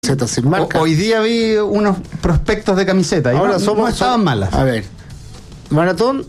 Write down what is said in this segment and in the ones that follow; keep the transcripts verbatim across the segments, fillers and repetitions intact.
camisetas sin marca. O, hoy día vi unos prospectos de camisetas y ahora no, somos, no estaban malas. A ver, Maratón,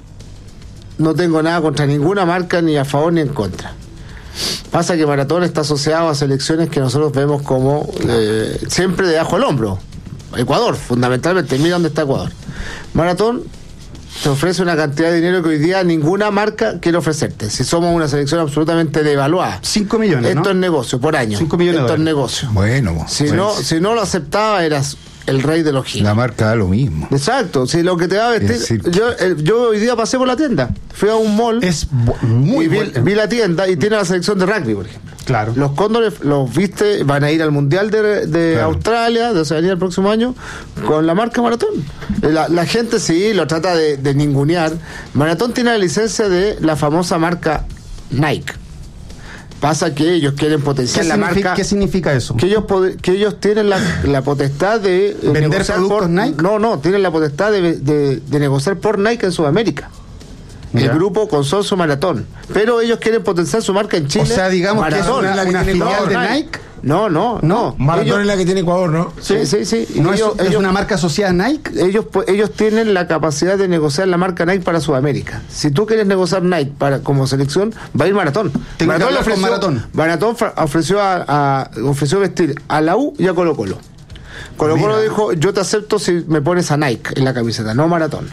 no tengo nada contra ninguna marca, ni a favor ni en contra. Pasa que Maratón está asociado a selecciones que nosotros vemos como eh, siempre debajo del hombro. Ecuador, fundamentalmente. Mira dónde está Ecuador. Maratón te ofrece una cantidad de dinero que hoy día ninguna marca quiere ofrecerte. Si somos una selección absolutamente devaluada. cinco millones, Esto ¿no? es negocio, por año. cinco millones Esto de es dólares. negocio. Bueno, Si, pues, no, si no lo aceptaba, eras el rey de los giros. la marca da lo mismo. Exacto, si lo que te va a vestir. Es decir, yo, eh, yo hoy día pasé por la tienda, fui a un mall Es bu- muy y vi, bueno. vi la tienda y tiene la selección de rugby, por ejemplo. Claro. Los Cóndores, los viste, van a ir al Mundial de, de Claro. Australia, de Oceanía el próximo año, con la marca Maratón. La, la gente sí lo trata de, de ningunear. Maratón tiene la licencia de la famosa marca Nike. Pasa que ellos quieren ¿Qué, potenciar la significa, marca. ¿Qué significa eso? Que ellos, pod- que ellos tienen la, la potestad de eh, ¿Vender negociar productos por, Nike? No, no, tienen la potestad de, de, de negociar por Nike en Sudamérica. El Ya. grupo Consorcio Maratón. Pero ellos quieren potenciar su marca en Chile. O sea, digamos que es Maratón. una, la que una tiene filial Ecuador, de Nike. No, no, no. Maratón Ellos- es la que tiene Ecuador, ¿no? Sí, sí, sí. Y ¿No es, ellos, es ellos- una marca asociada a Nike? ellos, pues, ellos tienen la capacidad de negociar la marca Nike para Sudamérica. Si tú quieres negociar Nike para como selección, va a ir Maratón. Tengo que le hablar con Maratón. Maratón fra- ofreció a, a- ofreció vestir a la U y a Colo Colo. Colo Colo Mira. dijo, yo te acepto si me pones a Nike en la camiseta, no Maratón.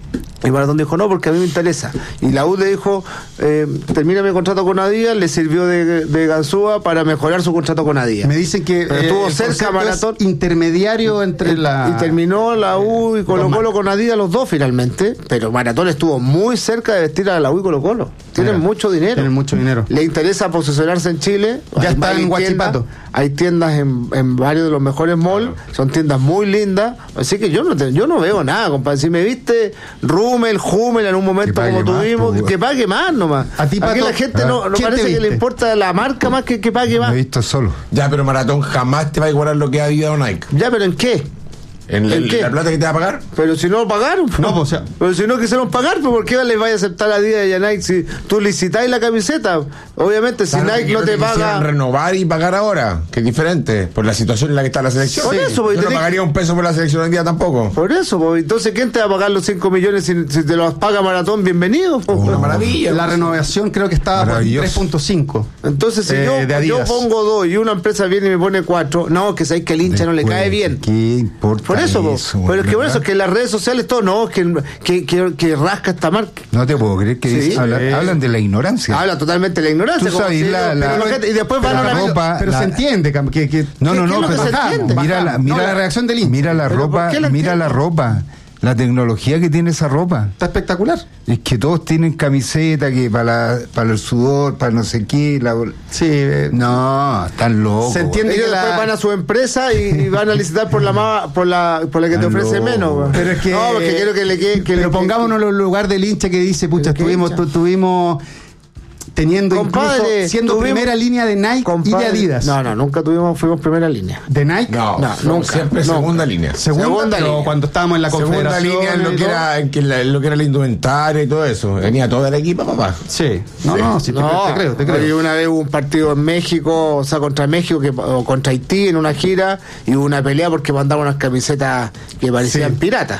Y Maratón dijo, no, porque a mí me interesa. Y la U le dijo, eh, termina mi contrato con Adidas, le sirvió de, de ganzúa para mejorar su contrato con Adidas. Me dicen que Pero eh, estuvo el cerca concepto Maratón. es intermediario entre la... Y terminó la U y Colo Dos Colo con Adidas los dos finalmente, pero Maratón estuvo muy cerca de vestir a la U y Colo Colo. Tienen Mira, mucho dinero. tienen mucho dinero. Le interesa posicionarse en Chile. Ya Hay- está hay en Huachipato. tiendas- Hay tiendas en, en varios de los mejores malls, son tiendas muy lindas, así que yo no te- yo no veo nada, compadre. Si me viste Rummel, Hummel en un momento pague como más, tuvimos, pues, que, que pague más nomás. A ti, Aquí Pato, la gente no, no ¿quién te parece que le viste? importa la marca más que que pague Me más. he visto solo. Ya, pero Maratón jamás te va a igualar lo que ha Adidas o Nike. Ya, pero ¿en qué? ¿En, ¿En la, qué? la plata que te va a pagar? Pero si no lo pagaron. No, pues, o sea- Pero si no quisieron pagar, pues ¿por qué les vaya a aceptar a Adidas y a Nike si tú licitáis la camiseta? Obviamente, si Claro, Nike que no creo te que quisieran paga. renovar y pagar ahora, que es diferente, por la situación en la que está la selección. Por eso, porque yo no tenés- pagaría un peso por la selección hoy día tampoco. Por eso, pues, entonces, ¿quién te va a pagar los cinco millones si, si te los paga Maratón? Bienvenido. pues. Una maravilla. La renovación creo que estaba por Maravilloso. tres punto cinco. Entonces, si Eh, de yo, yo Adidas. pongo dos y una empresa viene y me pone cuatro, no, que sabéis que el hincha no le Después, cae bien. ¿Qué importa Por eso, po. eso, pero es que por ¿verdad? eso es que en las redes sociales todo, no, que, que, que, que rasca esta marca. No te puedo creer que Sí. dice- hablan, Eh. hablan de la ignorancia. Habla totalmente de la ignorancia. Tú como sabes, si la- ellos- la- pero la gente- y después van la a la ropa- Pero la- se entiende Cam, que... que No, ¿Qué- no, qué no, es lo que pero se entiende? mira la, No, mira, la reacción del hincha. mira la ¿Pero por ropa, qué la mira la entiende? ropa, la tecnología que tiene esa ropa. Está espectacular. Es que todos tienen camiseta que para la- para el sudor, para no sé qué. La, Sí, eh, no, están locos. Se entiende. Ellos que la- después van a su empresa y, y van a licitar por la más, por la por la que te Aló. ofrece menos. güey. Pero es que- no, porque quiero que le quede que Pero le- pongámonos en el lugar del hincha que dice, pucha, ¿Pero qué estuvimos, hincha? tu- tuvimos teniendo Compadre, incluso siendo tuvimos- primera línea de Nike compadre, y de Adidas. No, no, nunca tuvimos, fuimos primera línea. ¿De Nike? No, No, no, nunca, siempre nunca. segunda línea. Segunda, Segunda pero línea. cuando estábamos en la Segunda confederación línea en lo y que, todo. era, en que la- en lo que era la indumentaria y todo eso. Venía toda la equipa, papá. Sí. No, Sí. no, sí, te, No, te creo, te oye, creo. una vez hubo un partido en México, o sea, contra México que, o contra Haití en una gira y hubo una pelea porque mandaban unas camisetas que parecían Sí. piratas.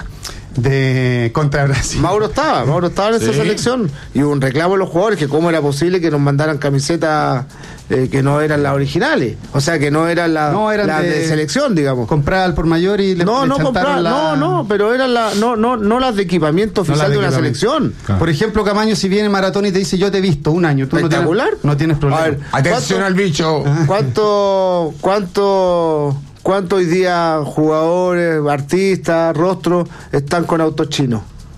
De contra Brasil. Mauro estaba, Mauro estaba en esa Sí. selección y hubo un reclamo de los jugadores que cómo era posible que nos mandaran camisetas eh, que no eran las originales, o sea, que no eran las No, eran las de, de- selección, digamos. Comprar al por mayor y le No, le no chantaron comprar, la- no, no, pero eran la, no, no, no las de equipamiento no las oficial de, una equipamiento. selección. Claro. Por ejemplo, Camaño, si viene Maratón y te dice yo te he visto un año, tú no tienes, Espectacular. no tienes problema. A ver, Atención ¿Cuánto- al bicho. ¿Cuánto, cuánto, cuánto hoy día jugadores, artistas, rostros están con autos chinos?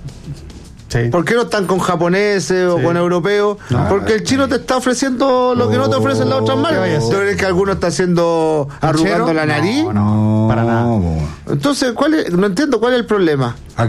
Sí. ¿Por qué no están con japoneses o Sí. con europeos? No. Porque el chino te está ofreciendo lo que no te ofrecen las otras ¿qué vaya a marcas. hacer? ¿Tú crees que alguno está haciendo arrugando la nariz? No, no. No, para nada. po. Entonces, ¿cuál es? No entiendo cuál es el problema. Ah, qué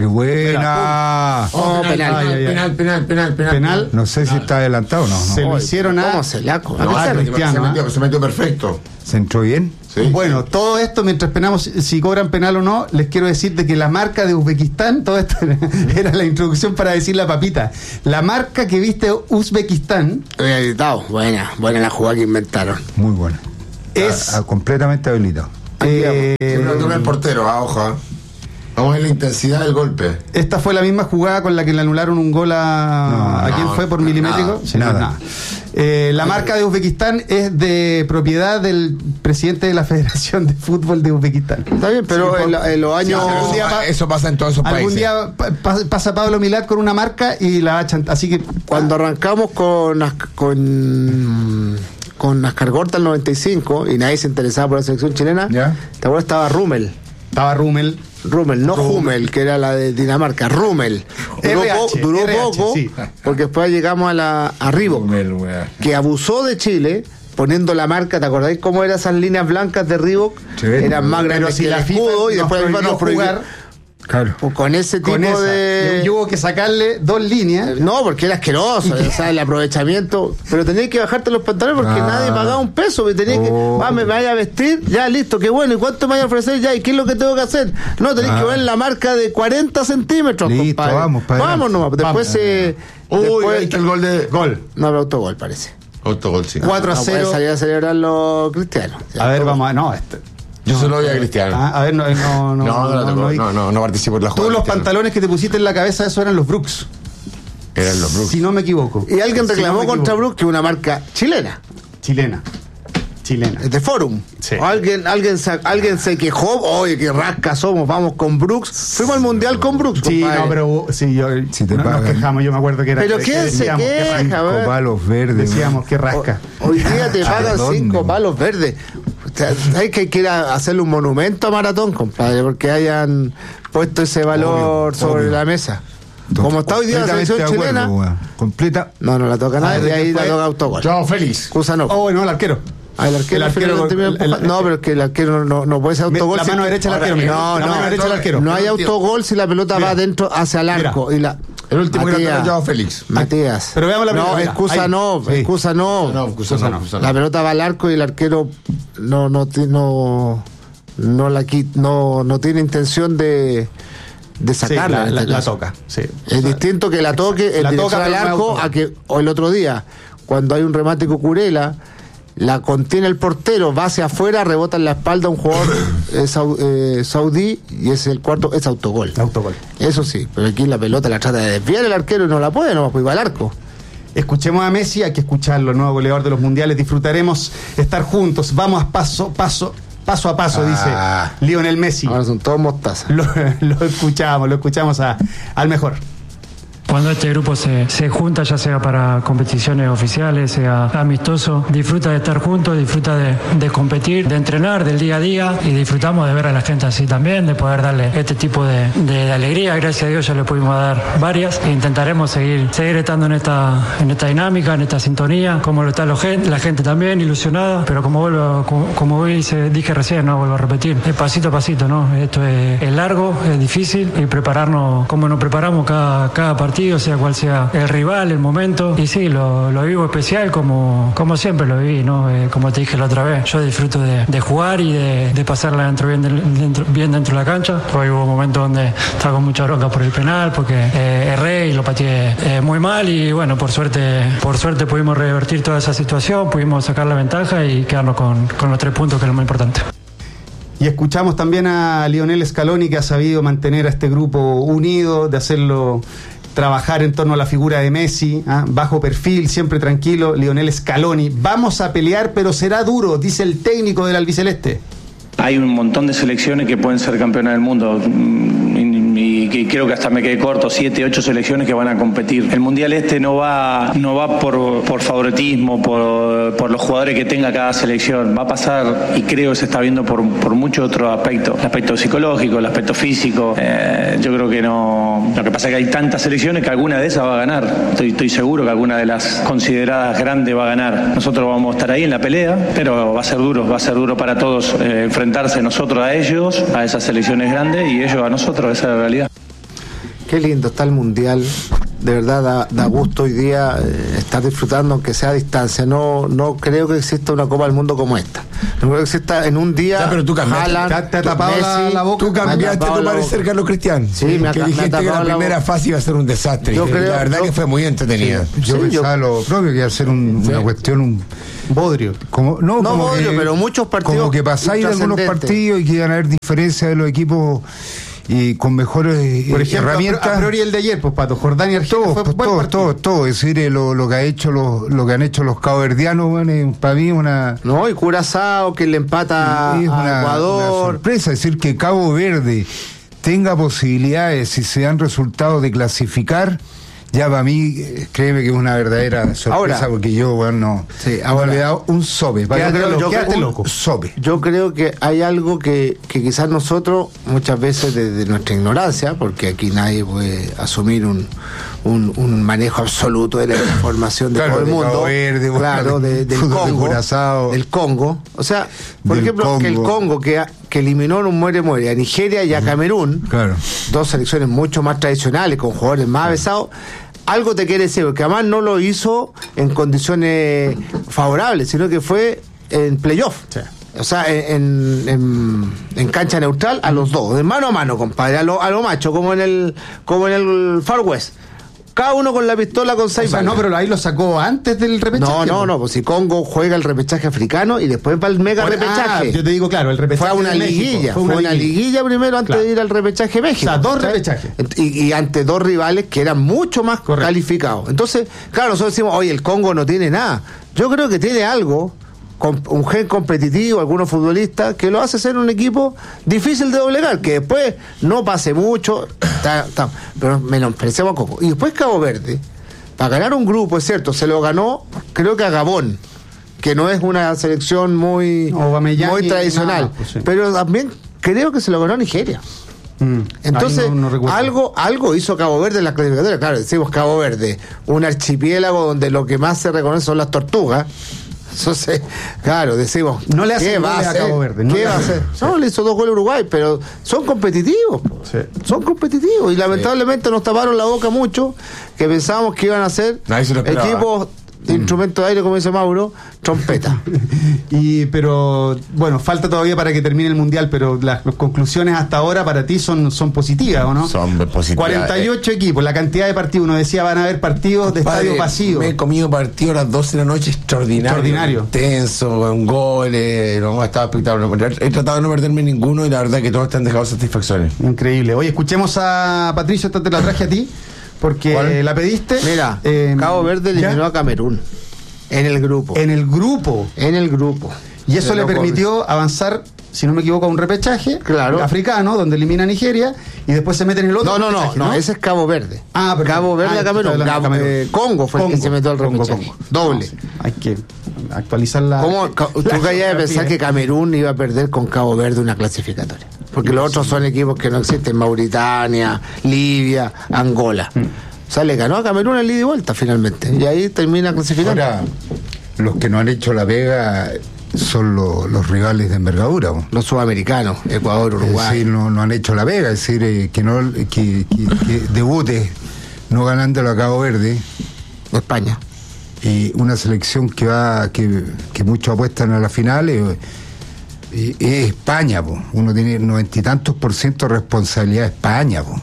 buena. Oh, penal. Ay, ay, ay. penal, penal, penal, penal. Penal. No sé si está adelantado o no. Se no. lo Oye, hicieron a... ¿Cómo se la co- No, Ah, se, metió, Cristiano, se, metió, ¿ah? se metió perfecto. ¿Se entró bien? Sí. Bueno, todo esto, mientras esperamos si, si cobran penal o no, les quiero decir de que la marca de Uzbekistán, todo esto era, era la introducción para decir la papita. La marca que viste Uzbekistán Habilitado. Buena, buena la jugada que inventaron. Muy buena. es... Ah, ah, completamente habilitado. Eh, Siempre toca el portero, ah, ojo. Vamos a ver la intensidad del golpe. Esta fue la misma jugada con la que le anularon un gol a... No, ¿A quién no, fue por no, milimétrico? nada, Sí, no, nada. nada. Eh, la marca de Uzbekistán es de propiedad del presidente de la Federación de Fútbol de Uzbekistán. Está bien, pero Sí, en, por- la- en los años... Sí, pero algún día eso, pa- eso pasa en todos esos Algún países. día pa- pa- pasa Pablo Milad con una marca y la achan. Así que Cuando arrancamos con As- con con Ascargorta el noventa y cinco y nadie se interesaba por la selección chilena, ¿Ya? ¿te acuerdas? Estaba Rummel. estaba Rummel. Rummel, no Hummel, que era la de Dinamarca, Rummel. Duró, R H, po- duró R H, poco, sí. porque después llegamos a la a Reebok, Rumel, weá. que abusó de Chile poniendo la marca. ¿Te acordáis cómo eran esas líneas blancas de Reebok? Sí, Eran más pero grandes si que la el FIFA escudo y nos después la FIFA prohibió nos prohibió jugar Claro. con ese tipo con esa. de... Y hubo que sacarle dos líneas. No, porque era asqueroso, o sea, el aprovechamiento. Pero tenías que bajarte los pantalones porque Ah. nadie pagaba un peso. Y tenías que, Oh. va, me vaya a vestir, ya listo, qué bueno. ¿Y cuánto me vaya a ofrecer ya? ¿Y qué es lo que tengo que hacer? No, tenés Ah. que ver la marca de cuarenta centímetros, Listo, compadre. vamos, pa' adelante. Vamos nomás. Después Vamos. se. Uy, después- ahí está el gol de. Gol. No, pero autogol, parece. Autogol, sí. cuatro a No puede cero. salir a celebrar los cristianos. A ver, vamos a. No, este. Yo solo voy a Cristiano. Ah, a ver, no, no, no. no, no, no, no, no, vi- no, no, no participo en la Tú jugada. los Cristiano. pantalones que te pusiste en la cabeza, eso eran los Brooks. Eran los Brooks. Si no me equivoco. Y alguien Si reclamó no me contra equivoco. Brooks, que es una marca chilena, Chilena. Chilena. de Forum. Sí. Alguien, alguien, se, alguien se quejó, oye, qué rasca somos, vamos con Brooks. Fuimos al mundial con Brooks. Sí, compadre. no, pero sí, yo, Si te no, nos pagan. quejamos, yo me acuerdo que era. Pero que ¿quién se decíamos, qué queja? rasca. a ver. Con palos verdes. Decíamos que rasca. Hoy día te ¿A pagan dónde? cinco palos verdes. O sea, hay que quiera hacerle un monumento a Maratón, compadre, porque hayan puesto ese valor Obvio, sobre obvio. la mesa. Como está hoy día la Completamente selección de acuerdo, chilena, weá. Completa. no, no la toca A nadie, ver, y ahí ¿quién la fue? toca autogol. Joao Félix. Kusanov. Oh, no, el arquero. Ah, el arquero, El arquero Fernando con- termina el- empujando. el- No, pero es que el arquero no, no puede ser autogol. La si- mano derecha del Ahora, arquero, mira. No, La no, mano derecha del arquero. no hay autogol si la pelota Mira. va adentro hacia el arco. Mira. Y la, El último que Matías, era Joao Félix. Matías. Pero veamos la No, primera, excusa ahí. no, Sí. excusa no. No, Kusanov, Kusanov. La pelota va al arco y el arquero no no ti- no no la quit- no no tiene intención de de Sí, sacarla. la, en la- este la caso. toca. Sí. Es distinto que la toque el La director toca, al pero no es arco autogol. a que o el otro día cuando hay un remate Cucurella la contiene el portero, va hacia afuera, rebota en la espalda a un jugador eh, sau- eh, saudí y es el cuarto, es autogol. Autogol. Eso sí, pero aquí la pelota la trata de desviar el arquero y no la puede, no pues va al arco. Escuchemos a Messi, hay que escucharlo, nuevo goleador de los mundiales. Disfrutaremos estar juntos. Vamos a paso, paso, paso a paso, Ah. dice Lionel Messi. Ahora son todos mostazas. Lo, lo escuchamos, lo escuchamos a- al mejor. Cuando este grupo se, se junta, ya sea para competiciones oficiales, sea amistoso, disfruta de estar juntos, disfruta de, de competir, de entrenar, del día a día, y disfrutamos de ver a la gente así también, de poder darle este tipo de, de- de alegría. Gracias a Dios ya le pudimos dar varias e intentaremos seguir, seguir estando en esta, en esta dinámica, en esta sintonía, como lo está la gente, la gente también ilusionada, pero como vuelvo, como, como dice, dije recién, no vuelvo a repetir, es pasito a pasito, ¿no? Esto es, es largo, es difícil, y prepararnos como nos preparamos cada, cada partido, sea cual sea el rival, el momento. Y sí, lo, lo vivo especial como, como siempre lo viví, ¿no? Eh, como te dije la otra vez, yo disfruto de, de jugar y de, de pasarla dentro, bien, del- dentro, bien dentro de la cancha. Hoy hubo momentos donde estaba con mucha bronca por el penal, porque eh, erré y lo pateé eh, muy mal, y bueno, por suerte, por suerte pudimos revertir toda esa situación, pudimos sacar la ventaja y quedarnos con, con los tres puntos, que es lo más importante. Y escuchamos también a Lionel Scaloni, que ha sabido mantener a este grupo unido, de hacerlo trabajar en torno a la figura de Messi, ¿ah? Bajo perfil, siempre tranquilo. Lionel Scaloni: vamos a pelear, pero será duro, dice el técnico del albiceleste. Hay un montón de selecciones que pueden ser campeonas del mundo, mm, y, y que creo que hasta me quedé corto, siete, ocho selecciones que van a competir. El mundial este no va, no va por, por favoritismo, por, por los jugadores que tenga cada selección. Va a pasar, y creo que se está viendo por, por muchos otros aspectos. El aspecto psicológico, el aspecto físico. Eh, yo creo que no. Lo que pasa es que hay tantas selecciones que alguna de esas va a ganar. Estoy, estoy seguro que alguna de las consideradas grandes va a ganar. Nosotros vamos a estar ahí en la pelea, pero va a ser duro, va a ser duro para todos eh, enfrentarse nosotros a ellos, a esas selecciones grandes, y ellos a nosotros. Esa es la realidad. Qué lindo está el mundial. De verdad da, da gusto hoy día eh, estar disfrutando, aunque sea a distancia. No no creo que exista una Copa del Mundo como esta. No creo que exista en un día. Ya, pero tú cambiaste. Haaland, ¿Te ha- te ha tapado Messi, la- la boca? Tú me ha cambiaste tapado tu la parecer, boca. Carlos Cristian. Sí, me ha- que me ha dijiste que tapado la la primera boca. fase iba a ser un desastre. Yo creo- la verdad yo- que fue muy entretenida. Yo Sí, pensaba yo- lo propio, que iba a ser un- Sí. una cuestión un- Bodrio. Como, no, No como Bodrio, que, pero muchos partidos como que pasáis de algunos intrascendentes. partidos y que iban a haber diferencias de los equipos y con mejores Por eh, ejemplo, herramientas. a priori el de ayer, pues Pato, Jordania y Argelia Todo, fue pues, buen todo, partido. todo, todo, es decir, eh, lo, lo que ha hecho los, lo que han hecho los caboverdianos, bueno, es para mí una No, y Curazao que le empata es a una, una Ecuador. sorpresa, es decir, que Cabo Verde tenga posibilidades, si se dan resultados de clasificar, ya para mí, eh, créeme que es una verdadera sorpresa, Ahora, porque yo, bueno, no, sí, no ahora, le he dado un sope. Para quédate yo creo- loco, quédate un loco. Sope. Yo creo que hay algo que, que quizás nosotros, muchas veces desde nuestra ignorancia, porque aquí nadie puede asumir un, un, un manejo absoluto de la información de Claro, todo el de mundo, Cabo Verde, bueno, claro, de- del fútbol de Congo, Curazao. del Congo, o sea, por Del ejemplo, que el Congo. Congo que, ha- que eliminó en un muere muere a Nigeria y a Camerún, Claro. dos selecciones mucho más tradicionales, con jugadores más avesados, algo te quiere decir, porque además no lo hizo en condiciones favorables, sino que fue en playoff. Sí. O sea, en, en, en cancha neutral a los dos, de mano a mano, compadre, a lo, a lo macho, como en el como en el Far West. Cada uno con la pistola con O seis sea, balas. no, pero ahí lo sacó antes del repechaje. No, no, no, pues si Congo juega el repechaje africano y después va el mega Bueno, repechaje. ah, yo te digo, claro, el repechaje Fue a una de México, liguilla, fue fue una una liguilla. liguilla primero antes Claro. de ir al repechaje México. O sea, dos ¿cachai? repechajes. Y, y ante dos rivales que eran mucho más Correcto. calificados. Entonces, claro, nosotros decimos, oye, el Congo no tiene nada. Yo creo que tiene algo, con un gen competitivo, algunos futbolistas, que lo hace ser un equipo difícil de doblegar, que después no pase mucho, ta, ta, pero menospreciamos a Congo. Y después Cabo Verde, para ganar un grupo, es cierto, se lo ganó, creo que a Gabón, que no es una selección muy, Aubameyang muy y tradicional, nada, pues sí. pero también creo que se lo ganó a Nigeria. Mm. Entonces, Ahí no- no recuerdo. algo algo hizo Cabo Verde en la clasificatoria. Claro, decimos Cabo Verde, un archipiélago donde lo que más se reconoce son las tortugas. Entonces, claro, decimos, No le hacen ¿qué va a goles a hacer? Cabo Verde, no ¿Qué le va a hacen. hacer? No, le hizo dos goles a Uruguay, pero son competitivos. po. Sí. Son competitivos. Y lamentablemente nos taparon la boca mucho, que pensábamos que iban a ser Nadie se lo esperaba. equipos de instrumentos de aire, como dice Mauro, trompeta. Y pero bueno, falta todavía para que termine el mundial, pero las conclusiones hasta ahora para ti son, son positivas, ¿o no? Son positivas. cuarenta y ocho equipos, la cantidad de partidos, uno decía van a haber partidos de Padre, estadio vacío. Me he comido partido a las doce de la noche extraordinario. Extraordinario. Intenso, con goles, no, estaba espectacular. He tratado de no perderme ninguno y la verdad que todos te han dejado satisfacciones. Increíble. Oye, escuchemos a Patricio, esta te la traje a ti, porque ¿Cuál? la pediste. Mira, Eh, Cabo Verde ¿ya? eliminó a Camerún en el grupo. En el grupo. En el grupo. Y eso Se le lo permitió avanzar, si no me equivoco, a un repechaje Claro. africano, donde elimina a Nigeria, y después se mete en el otro. No, no, no, repechaje, no, ese es Cabo Verde. Ah, perdón. Cabo Verde Ah, a Camerún. estoy hablando Cabo- de Camerún. eh, Congo fue el que Congo, se metió al Congo, repechaje. Congo. Doble. No, sí, hay que actualizar la. ¿Cómo ca- tú la caías de geografía. pensar que Camerún iba a perder con Cabo Verde una clasificatoria? Porque los otros son equipos que no existen: Mauritania, Libia, Angola. O sea, le ganó a Camerún el ida y vuelta finalmente. Y ahí termina clasificando. Ahora, los que no han hecho la pega son lo- los rivales de envergadura. po. Los sudamericanos, Ecuador, Es Uruguay. decir, no, no han hecho la pega, es decir, eh, que no que, que- que debute no ganándolo a Cabo Verde, España. y una selección que va que, que muchos apuestan a la final eh, eh, es España, po. Uno tiene noventa y tantos por ciento de responsabilidad de España, po.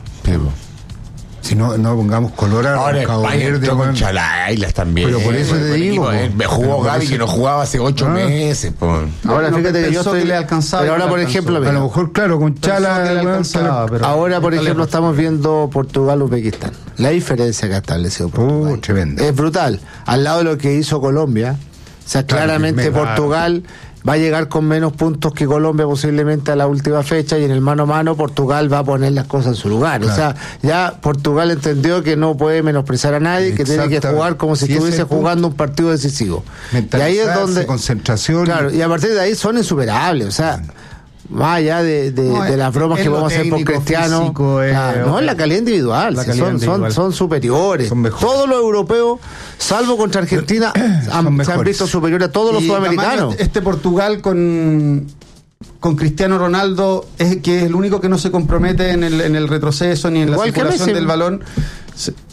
Si no, no pongamos color a Ahora Cabo España Verde, entró con weón. Chalailas también. Pero por eso te Buen digo, equipo, eh. po. Me jugó Pero por Gaby eso- que no jugaba hace ocho Ah. meses. Po. Ahora No, fíjate que yo pensó estoy. que le alcanzaba pero y ahora, no por le ejemplo, alcanzó. A mira, lo mejor, claro, con Pensó Chala, que le weón, alcanzaba, pero- ahora, por está ejemplo, lejos. estamos viendo Portugal-Uzbekistán. La diferencia que ha establecido Portugal Uh, tremendo. es brutal. Al lado de lo que hizo Colombia, o sea, Claro, claramente primero. Portugal va a llegar con menos puntos que Colombia posiblemente a la última fecha, y en el mano a mano Portugal va a poner las cosas en su lugar. Claro. O sea, ya Portugal entendió que no puede menospreciar a nadie, que tiene que Exactamente. jugar como si Si ese estuviese es el punto. jugando un partido decisivo. Y ahí es mentalizarse, donde concentración. Claro, y a partir de ahí son insuperables, o sea, más allá de, de, No, de las bromas es que lo podemos hacer por técnico, Cristiano, físico, es- claro, no, es la calidad individual, La sí, calidad son, individual. son, son superiores. Son mejores. Todos los europeos, salvo contra Argentina, han, se han mejores. visto superiores a todos los Y, sudamericanos. Camacho, Este Portugal con con Cristiano Ronaldo es que es el único que no se compromete en el, en el retroceso ni en la Igual que circulación Messi. del balón. Se-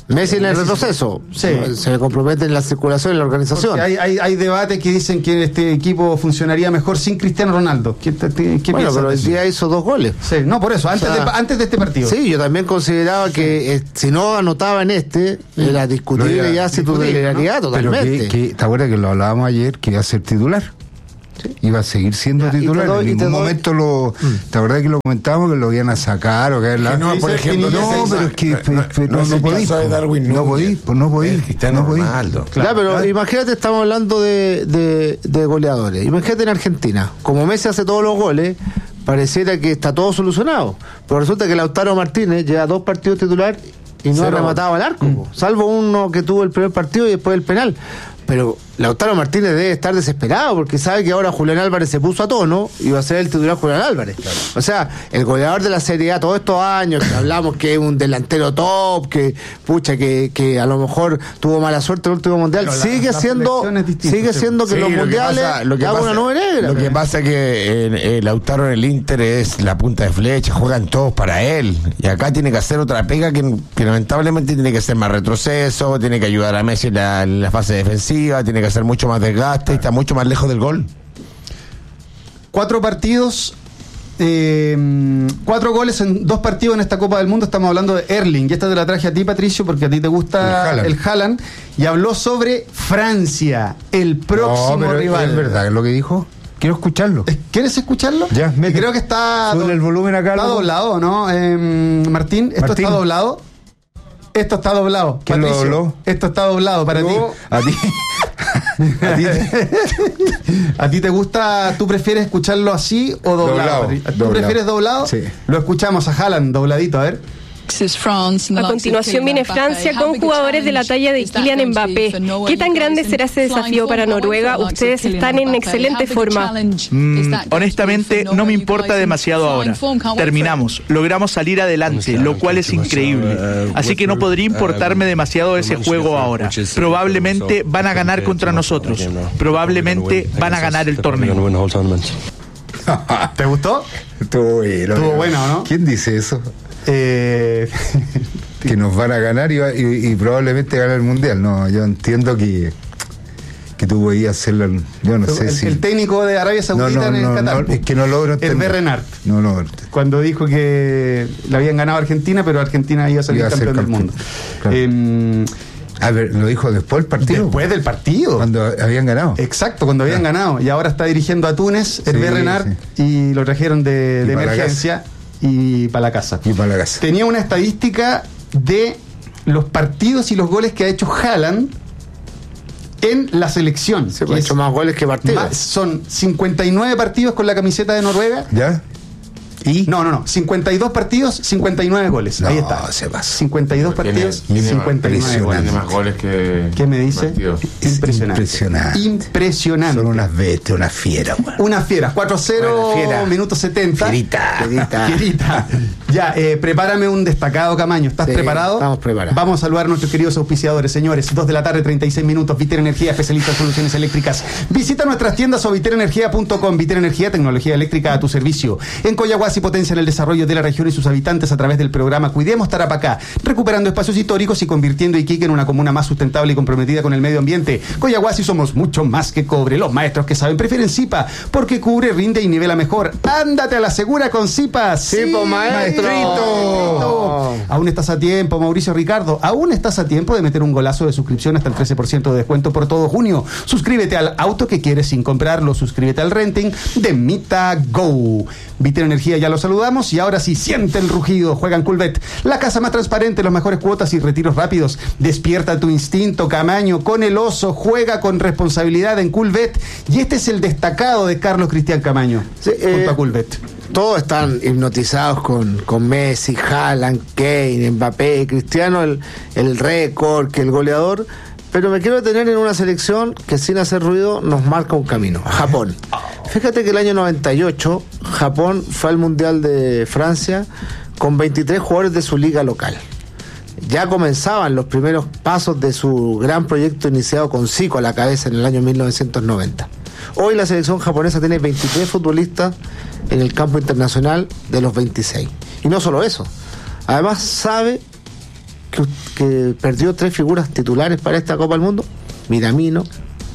Messi en el retroceso, sí. se compromete en la circulación y la organización. Hay, hay, hay debates que dicen que este equipo funcionaría mejor sin Cristiano Ronaldo. ¿Qué, qué, qué bueno, pero hoy día hizo dos goles. Sí, no, por eso, antes, o sea, de, antes de este partido. Sí, yo también consideraba que eh, si no anotaba en este, era discutible ya si titularidad, ¿no? Totalmente. Pero que, que, ¿te acuerdas que lo hablábamos ayer, que iba a ser titular? Sí. Iba a seguir siendo ya, titular. Doy, en ningún momento lo. ¿Te acuerdas que lo comentábamos que lo iban a sacar o que la... No, por ejemplo, no, pero es que no, no, no, no podís. No podís, pues no podís. No podís. Claro, claro, pero claro. Imagínate, estamos hablando de, de, de goleadores. Imagínate en Argentina, como Messi hace todos los goles, pareciera que está todo solucionado. Pero resulta que Lautaro Martínez lleva dos partidos titular y no Cero. ha rematado al arco, mm. salvo uno que tuvo el primer partido y después el penal. Pero Lautaro Martínez debe estar desesperado porque sabe que ahora Julián Álvarez se puso a tono y va a ser el titular Julián Álvarez. Claro. O sea, el goleador de la Serie A todos estos años que hablamos que es un delantero top, que pucha, que, que a lo mejor tuvo mala suerte en el último mundial, la, sigue la siendo sigue siendo que sí, los mundiales hagan una nube negra. Lo que pasa es que eh, eh, Lautaro en el Inter es la punta de flecha, juegan todos para él. Y acá tiene que hacer otra pega que, que lamentablemente tiene que ser más retroceso, tiene que ayudar a Messi en la, en la fase defensiva, tiene que hacer mucho más desgaste y está mucho más lejos del gol. Cuatro partidos, eh, cuatro goles en dos partidos en esta Copa del Mundo. Estamos hablando de Erling, y esta te la traje a ti, Patricio, porque a ti te gusta el Haaland, y habló sobre Francia, el próximo no, pero rival. ¿Es verdad lo que dijo? Quiero escucharlo. ¿Quieres escucharlo? Ya, me creo que está sube el volumen acá. Está doblado, ¿no? Eh, Martín, ¿esto Martín. está doblado? Esto está doblado. ¿Quién Patricio, lo dobló? Esto está doblado para no, ti. A ti. ¿A ti, ¿A ti te gusta, tú prefieres escucharlo así o doblado? doblado ¿Tú doblado. prefieres doblado? Sí. Lo escuchamos a Haaland dobladito, a ver. A continuación viene Francia con jugadores de la talla de Kylian Mbappé. ¿Qué tan grande será ese desafío para Noruega? Ustedes están en excelente forma. Mm, honestamente, no me importa demasiado ahora. Terminamos, logramos salir adelante, lo cual es increíble. Así que no podría importarme demasiado ese juego ahora. Probablemente van a ganar contra nosotros. Probablemente van a ganar el torneo. ¿Te gustó? Estuvo bueno. Estuvo bueno, ¿no? ¿Quién dice eso? Eh... que nos van a ganar y, y, y probablemente ganar el mundial. No, yo entiendo que que tú podías hacerlo. Yo no el, sé el, si el técnico de Arabia Saudita no, no, en no, Qatar. No, es que no logro entender. El Renard. No logro. Cuando dijo que le habían ganado a Argentina, pero Argentina iba a salir iba a campeón, campeón del mundo. Claro. Eh, A ver, lo dijo después del partido. Después del partido. Cuando habían ganado. Exacto, cuando habían ah. ganado. Y ahora está dirigiendo a Túnez, Hervé sí, Renard, sí. y lo trajeron de, de emergencia y para la casa. Y para la casa. Tenía una estadística de los partidos y los goles que ha hecho Haaland en la selección. Se ha hecho más goles que partidos. Más, son cincuenta y nueve partidos con la camiseta de Noruega. ¿Ya? ¿Y? No, no, no. cincuenta y dos partidos, cincuenta y nueve goles. No, ahí está. Se va. cincuenta y dos partidos, tiene, cincuenta y nueve goles. Tiene más goles que. ¿Qué me dice? Partidos. Impresionante. Impresionante. Impresionante. Son unas bestias, unas fieras, güey. Unas fieras. cuatro cero, minuto setenta. Fierita. Fierita. Fierita. Ya, eh, prepárame un destacado, Camaño. ¿Estás sí, preparado? Estamos preparados. Vamos a saludar a nuestros queridos auspiciadores, señores. dos de la tarde, treinta y seis minutos. Viter Energía, especialista en soluciones eléctricas. Visita nuestras tiendas o viter energía punto com. Viter Energía, tecnología eléctrica a tu servicio. En Coyahuasi potencia en el desarrollo de la región y sus habitantes a través del programa Cuidemos Tarapacá, recuperando espacios históricos y convirtiendo Iquique en una comuna más sustentable y comprometida con el medio ambiente. Coyahuasi somos mucho más que cobre. Los maestros que saben prefieren Zipa porque cubre, rinde y nivela mejor. Ándate a la segura con Zipa. Zipa, maestro. Maestrito. Aún estás a tiempo, Mauricio Ricardo. Aún estás a tiempo de meter un golazo de suscripción hasta el trece por ciento de descuento por todo junio. Suscríbete al auto que quieres sin comprarlo. Suscríbete al renting de Mita Go. Viter Energía, ya lo saludamos y ahora sí, siente el rugido. Juega en Coolbet, la casa más transparente, las mejores cuotas y retiros rápidos. Despierta tu instinto, Camaño, con el oso. Juega con responsabilidad en Coolbet. Y este es el destacado de Carlos Cristian Camaño, sí, junto eh, a Coolbet. Todos están hipnotizados con, con Messi, Haaland, Kane, Mbappé, Cristiano, el, el récord, que el goleador. Pero me quiero detener en una selección que sin hacer ruido nos marca un camino. Japón. Fíjate que el año noventa y ocho Japón fue al Mundial de Francia con veintitrés jugadores de su liga local. Ya comenzaban los primeros pasos de su gran proyecto iniciado con Zico a la cabeza en el año mil novecientos noventa. Hoy la selección japonesa tiene veintitrés futbolistas en el campo internacional de los veintiséis. Y no solo eso, además sabe que, que perdió tres figuras titulares para esta Copa del Mundo? Minamino,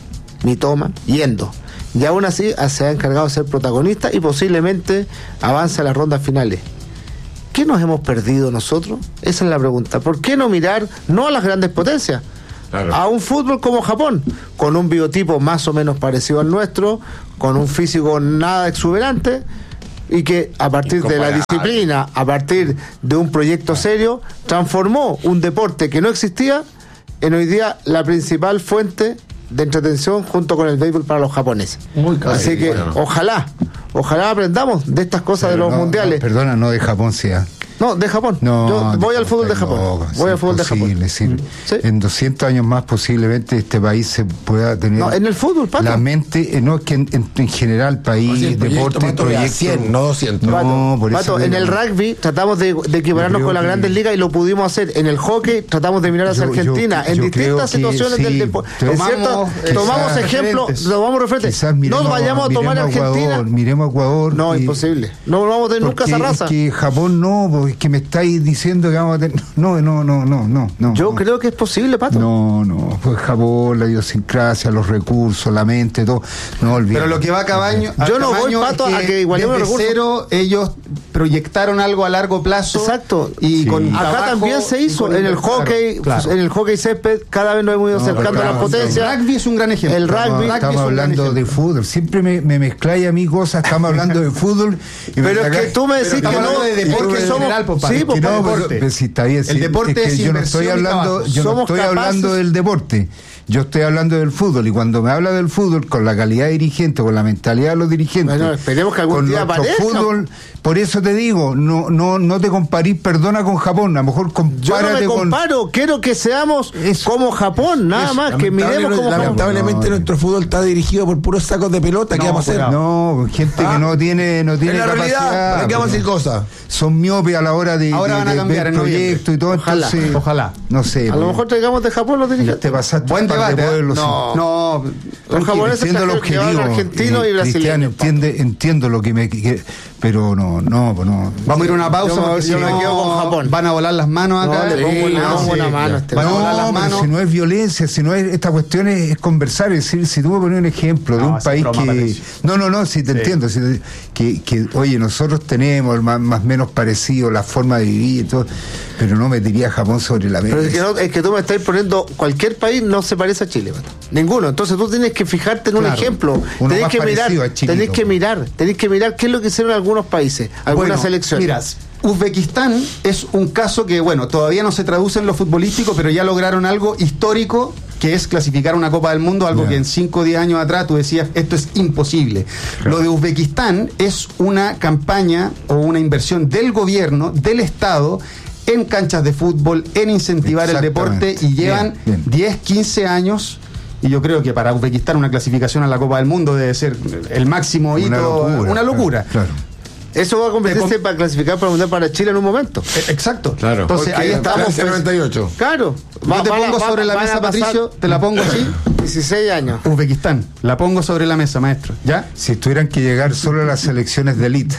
Mitoma y Endo. Y aún así se ha encargado de ser protagonista y posiblemente avance a las rondas finales. ¿Qué nos hemos perdido nosotros? Esa es la pregunta. ¿Por qué no mirar no a las grandes potencias? Claro. A un fútbol como Japón, con un biotipo más o menos parecido al nuestro, con un físico nada exuberante, y que a partir de la disciplina, a partir de un proyecto serio, transformó un deporte que no existía en hoy día la principal fuente de entretención junto con el béisbol para los japoneses. Muy Así que bueno. ojalá, ojalá aprendamos de estas cosas Pero de los no, mundiales. No, perdona, no de Japón sea. No, de Japón. No, Yo voy de al fútbol de Japón. Loco, voy al fútbol de Japón. Decir, ¿Sí? En doscientos años más posiblemente este país se pueda tener... No, en el fútbol, Pato. La mente, eh, no es que en, en, en general país, no, si deporte, proyecto, proyecto cien, no doscientos. Pato, no, por Pato, eso en el rugby tratamos de, de equipararnos con las que... grandes ligas y lo pudimos hacer. En el hockey tratamos de mirar hacia yo, Argentina. Yo, en yo distintas situaciones sí, del deporte. Tomamos, tomamos ejemplos, tomamos referentes. No vayamos a tomar Argentina. Ecuador, miremos a Ecuador. No, y, imposible. No vamos a tener nunca esa raza. Es que Japón no, es que me estáis diciendo que vamos a tener... No, no, no, no, no. no Yo no. creo que es posible, Pato. No, no. Pues Japón, la idiosincrasia, los recursos, la mente, todo. No olvides. Pero lo que va a Cabaño... Yo no voy, Pato, a que igual desde cero ellos proyectaron algo a largo plazo. Exacto. Y sí. con acá también se hizo en el hockey, claro, claro. en el hockey césped, cada vez nos hemos ido no, acercando a las potencias. El rugby es un gran ejemplo. El rugby, estamos, estamos hablando de fútbol. Siempre me, me mezcláis a mí cosas, estamos hablando de fútbol. Y pero es que tú me decís que no de deporte somos, general, papá. Sí, que no, deporte. Pero, si está bien, el deporte es, es que yo no estoy hablando, yo no estoy hablando del deporte. Yo estoy hablando del fútbol, y cuando me habla del fútbol, con la calidad de dirigente, con la mentalidad de los dirigentes, bueno, esperemos que algún con día nuestro aparezca. Fútbol, por eso te digo, no no no te comparís, perdona, con Japón, a lo mejor compárate Yo no me con... comparo, quiero que seamos eso, como Japón, nada eso, más, que miremos como lamentablemente Japón. nuestro fútbol está dirigido por puros sacos de pelota, no, ¿qué vamos a hacer? No, gente ah, que no tiene, no tiene en la capacidad. Realidad, ¿qué vamos a decir cosas? Son miopes a la hora de, Ahora de, van a de cambiar ver en proyectos y todo, ojalá, entonces, ojalá. No sé. A lo mejor traigamos de Japón los dirigentes. Te pasaste buen debate, ¿eh? No, no, los japoneses entiendo lo que digo, argentino y brasileño. Entiende, entiendo lo que me que, pero no, no, no. Vamos a ir a una pausa, yo, porque yo si me no, quedo con Japón. Van a volar las manos acá. No, le pongo, sí, le pongo una mano. Este van a volar las manos. Si no es violencia, si no es esta cuestión es, es conversar, es decir, si tú me pones un ejemplo no, de un país broma, que Patricio. no, no, no, si te sí. entiendo, si te, que, que oye, nosotros tenemos más más menos parecido la forma de vivir y todo, pero no metería a Japón sobre la mesa. Pero es que, no, es que tú me estás poniendo, cualquier país no se parece a Chile, Pato. Ninguno. Entonces tú tienes que fijarte en un claro, ejemplo. Tenés que mirar, tenés que mirar, tenés que mirar qué es lo que hicieron algunos países, algunas bueno, selecciones. Miras, Uzbekistán es un caso que, bueno, todavía no se traduce en lo futbolístico, pero ya lograron algo histórico, que es clasificar una Copa del Mundo, algo yeah. que en cinco o diez años atrás tú decías, esto es imposible. Claro. Lo de Uzbekistán es una campaña o una inversión del gobierno, del Estado, en canchas de fútbol, en incentivar el deporte, y llevan bien, bien. diez, quince años. Y yo creo que para Uzbekistán una clasificación a la Copa del Mundo debe ser el máximo una hito, locura, una locura. Claro, claro. Eso va a convertirse com- para clasificar para el Mundial para Chile en un momento. Eh, exacto. Claro. Entonces ahí estamos. Pues, noventa y ocho. Claro. Va, te pongo va, sobre va, la mesa, Patricio, te la pongo así. dieciséis años. Uzbekistán. La pongo sobre la mesa, maestro. ¿Ya? Si tuvieran que llegar solo a las selecciones de élite,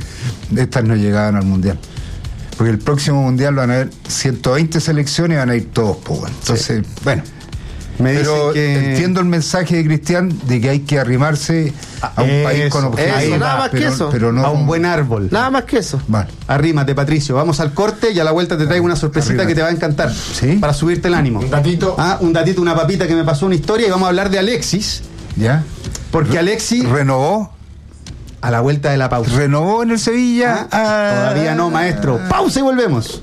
estas no llegaban al Mundial. Porque el próximo Mundial van a haber ciento veinte selecciones y van a ir todos, pues. Entonces, sí. bueno. Me pero que... entiendo el mensaje de Cristian de que hay que arrimarse a un eso, país con objetivos. Eso, nada más pero, que eso. Pero no a un buen árbol. Nada más que eso. Vale. Arrímate, Patricio. Vamos al corte y a la vuelta te traigo una sorpresita Arrímate. que te va a encantar. ¿Sí? Para subirte el ánimo. Un datito. Ah, un datito, una papita que me pasó una historia, y vamos a hablar de Alexis. ¿Ya? Porque Alexis... ¿Renovó? A la vuelta de la pausa. ¿Renovó en el Sevilla? Ah, ah, todavía no, maestro. Pausa y volvemos.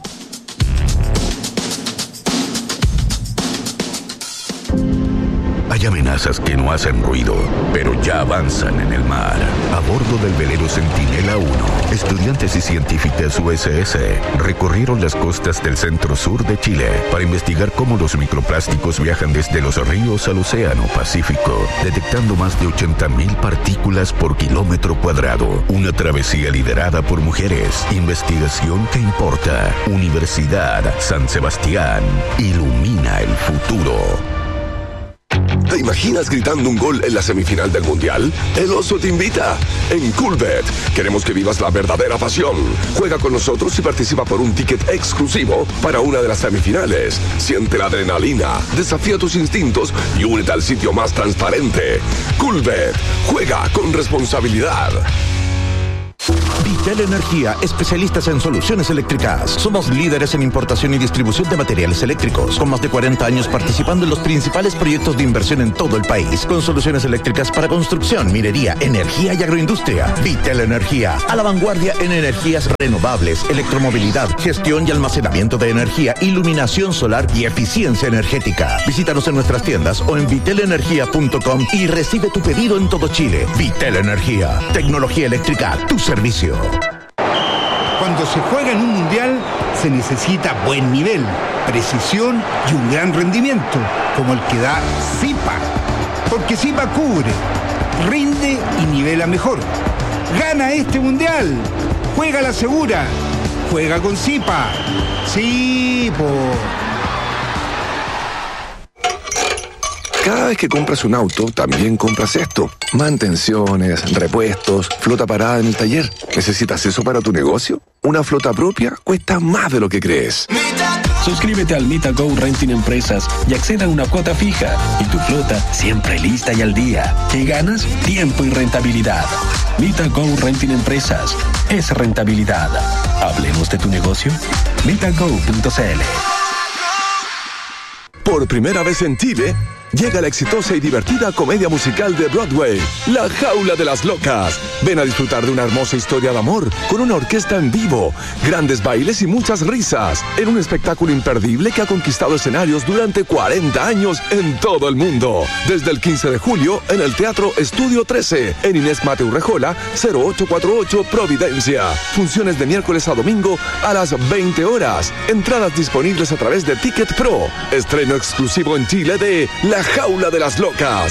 Hay amenazas que no hacen ruido, pero ya avanzan en el mar. A bordo del velero Centinela uno, estudiantes y científicas U S S recorrieron las costas del centro-sur de Chile para investigar cómo los microplásticos viajan desde los ríos al océano Pacífico, detectando más de ochenta mil partículas por kilómetro cuadrado. Una travesía liderada por mujeres. Investigación que importa. Universidad San Sebastián. Ilumina el futuro. ¿Te imaginas gritando un gol en la semifinal del Mundial? El Oso te invita. En Coolbet queremos que vivas la verdadera pasión. Juega con nosotros y participa por un ticket exclusivo para una de las semifinales. Siente la adrenalina, desafía tus instintos y únete al sitio más transparente. Coolbet. Juega con responsabilidad. Vitel Energía, especialistas en soluciones eléctricas. Somos líderes en importación y distribución de materiales eléctricos, con más de cuarenta años participando en los principales proyectos de inversión en todo el país, con soluciones eléctricas para construcción, minería, energía y agroindustria. Vitel Energía, a la vanguardia en energías renovables, electromovilidad, gestión y almacenamiento de energía, iluminación solar y eficiencia energética. Visítanos en nuestras tiendas o en vitel energía punto com y recibe tu pedido en todo Chile. Vitel Energía, tecnología eléctrica, tu servicio. Cuando se juega en un mundial, se necesita buen nivel, precisión y un gran rendimiento, como el que da Zipa. Porque Zipa cubre, rinde y nivela mejor. Gana este mundial. Juega la segura. Juega con Zipa. Sí, po. Cada vez que compras un auto, también compras esto. Mantenciones, repuestos, flota parada en el taller. ¿Necesitas eso para tu negocio? Una flota propia cuesta más de lo que crees. Suscríbete al MitaGo Renting Empresas y acceda a una cuota fija. Y tu flota siempre lista y al día. ¿Qué ganas? Tiempo y rentabilidad. MitaGo Renting Empresas. Es rentabilidad. Hablemos de tu negocio. mitago punto c l. Por primera vez en Chile, llega la exitosa y divertida comedia musical de Broadway, La Jaula de las Locas. Ven a disfrutar de una hermosa historia de amor, con una orquesta en vivo, grandes bailes y muchas risas, en un espectáculo imperdible que ha conquistado escenarios durante cuarenta años en todo el mundo. Desde el quince de julio, en el Teatro Estudio trece, en Inés Mateu Rejola, cero ocho cuatro ocho, Providencia. Funciones de miércoles a domingo a las veinte horas. Entradas disponibles a través de Ticket Pro. Estreno exclusivo en Chile de La Jaula de las Locas.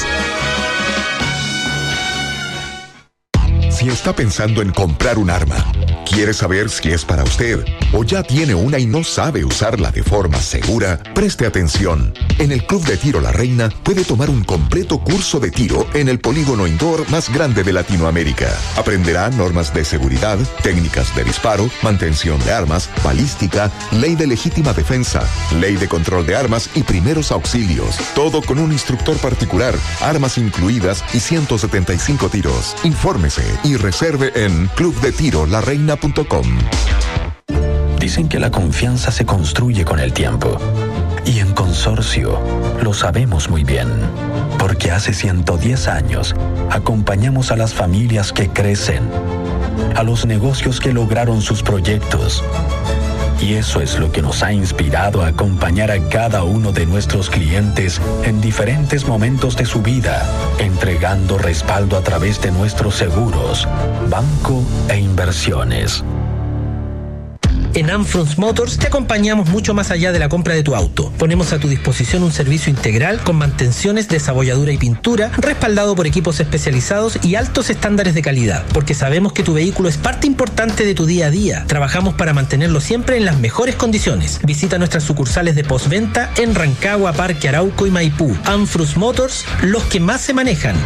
Si está pensando en comprar un arma, quiere saber si es para usted o ya tiene una y no sabe usarla de forma segura, preste atención. En el Club de Tiro La Reina puede tomar un completo curso de tiro en el polígono indoor más grande de Latinoamérica. Aprenderá normas de seguridad, técnicas de disparo, mantención de armas, balística, ley de legítima defensa, ley de control de armas y primeros auxilios. Todo con un instructor particular, armas incluidas y ciento setenta y cinco tiros. Infórmese y reserve en club de tiro la reina punto com. Dicen que la confianza se construye con el tiempo. Y en Consorcio lo sabemos muy bien. Porque hace ciento diez años acompañamos a las familias que crecen, a los negocios que lograron sus proyectos. Y eso es lo que nos ha inspirado a acompañar a cada uno de nuestros clientes en diferentes momentos de su vida, entregando respaldo a través de nuestros seguros, banco e inversiones. En Anfrons Motors te acompañamos mucho más allá de la compra de tu auto. Ponemos a tu disposición un servicio integral con mantenciones, desabolladura y pintura, respaldado por equipos especializados y altos estándares de calidad, porque sabemos que tu vehículo es parte importante de tu día a día. Trabajamos para mantenerlo siempre en las mejores condiciones. Visita nuestras sucursales de postventa en Rancagua, Parque Arauco y Maipú. Anfrons Motors, los que más se manejan.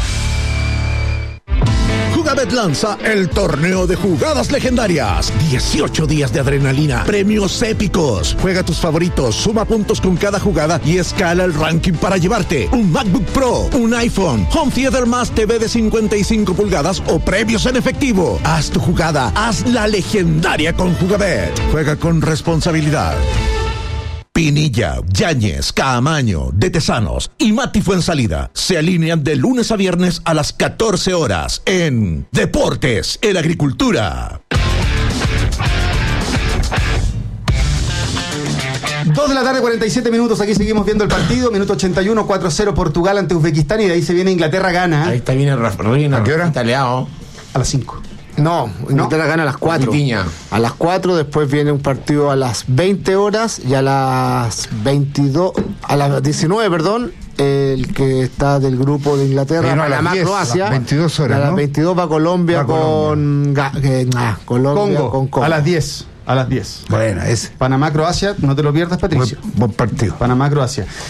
Jugabet lanza el torneo de jugadas legendarias. dieciocho días de adrenalina, premios épicos. Juega tus favoritos, suma puntos con cada jugada y escala el ranking para llevarte un MacBook Pro, un iPhone, Home Theater más T V de cincuenta y cinco pulgadas o premios en efectivo. Haz tu jugada, haz la legendaria con Jugabet. Juega con responsabilidad. Pinilla, Yáñez, Caamaño, De Tesanos y Mati Fuensalida se alinean de lunes a viernes a las catorce horas en Deportes en Agricultura. dos de la tarde, cuarenta y siete minutos. Aquí seguimos viendo el partido. Minuto ochenta y uno, cuatro cero Portugal ante Uzbekistán. Y de ahí se viene Inglaterra gana. Ahí está, viene Reina. ¿A qué hora? Italiano. A las cinco. No, Inglaterra gana a las cuatro. A las cuatro, después viene un partido a las veinte horas y a las veintidós, a las diecinueve, perdón, el que está del grupo de Inglaterra, no, Panamá, Croacia. A las veintidós horas, a las ¿no? veintidós va Colombia, va con Colombia. Ga, eh, ah, Colombia Congo, con Congo. a las diez. A las diez. Bueno, es Panamá, Croacia, no te lo pierdas, Patricio. Buen, buen partido. Panamá, Croacia.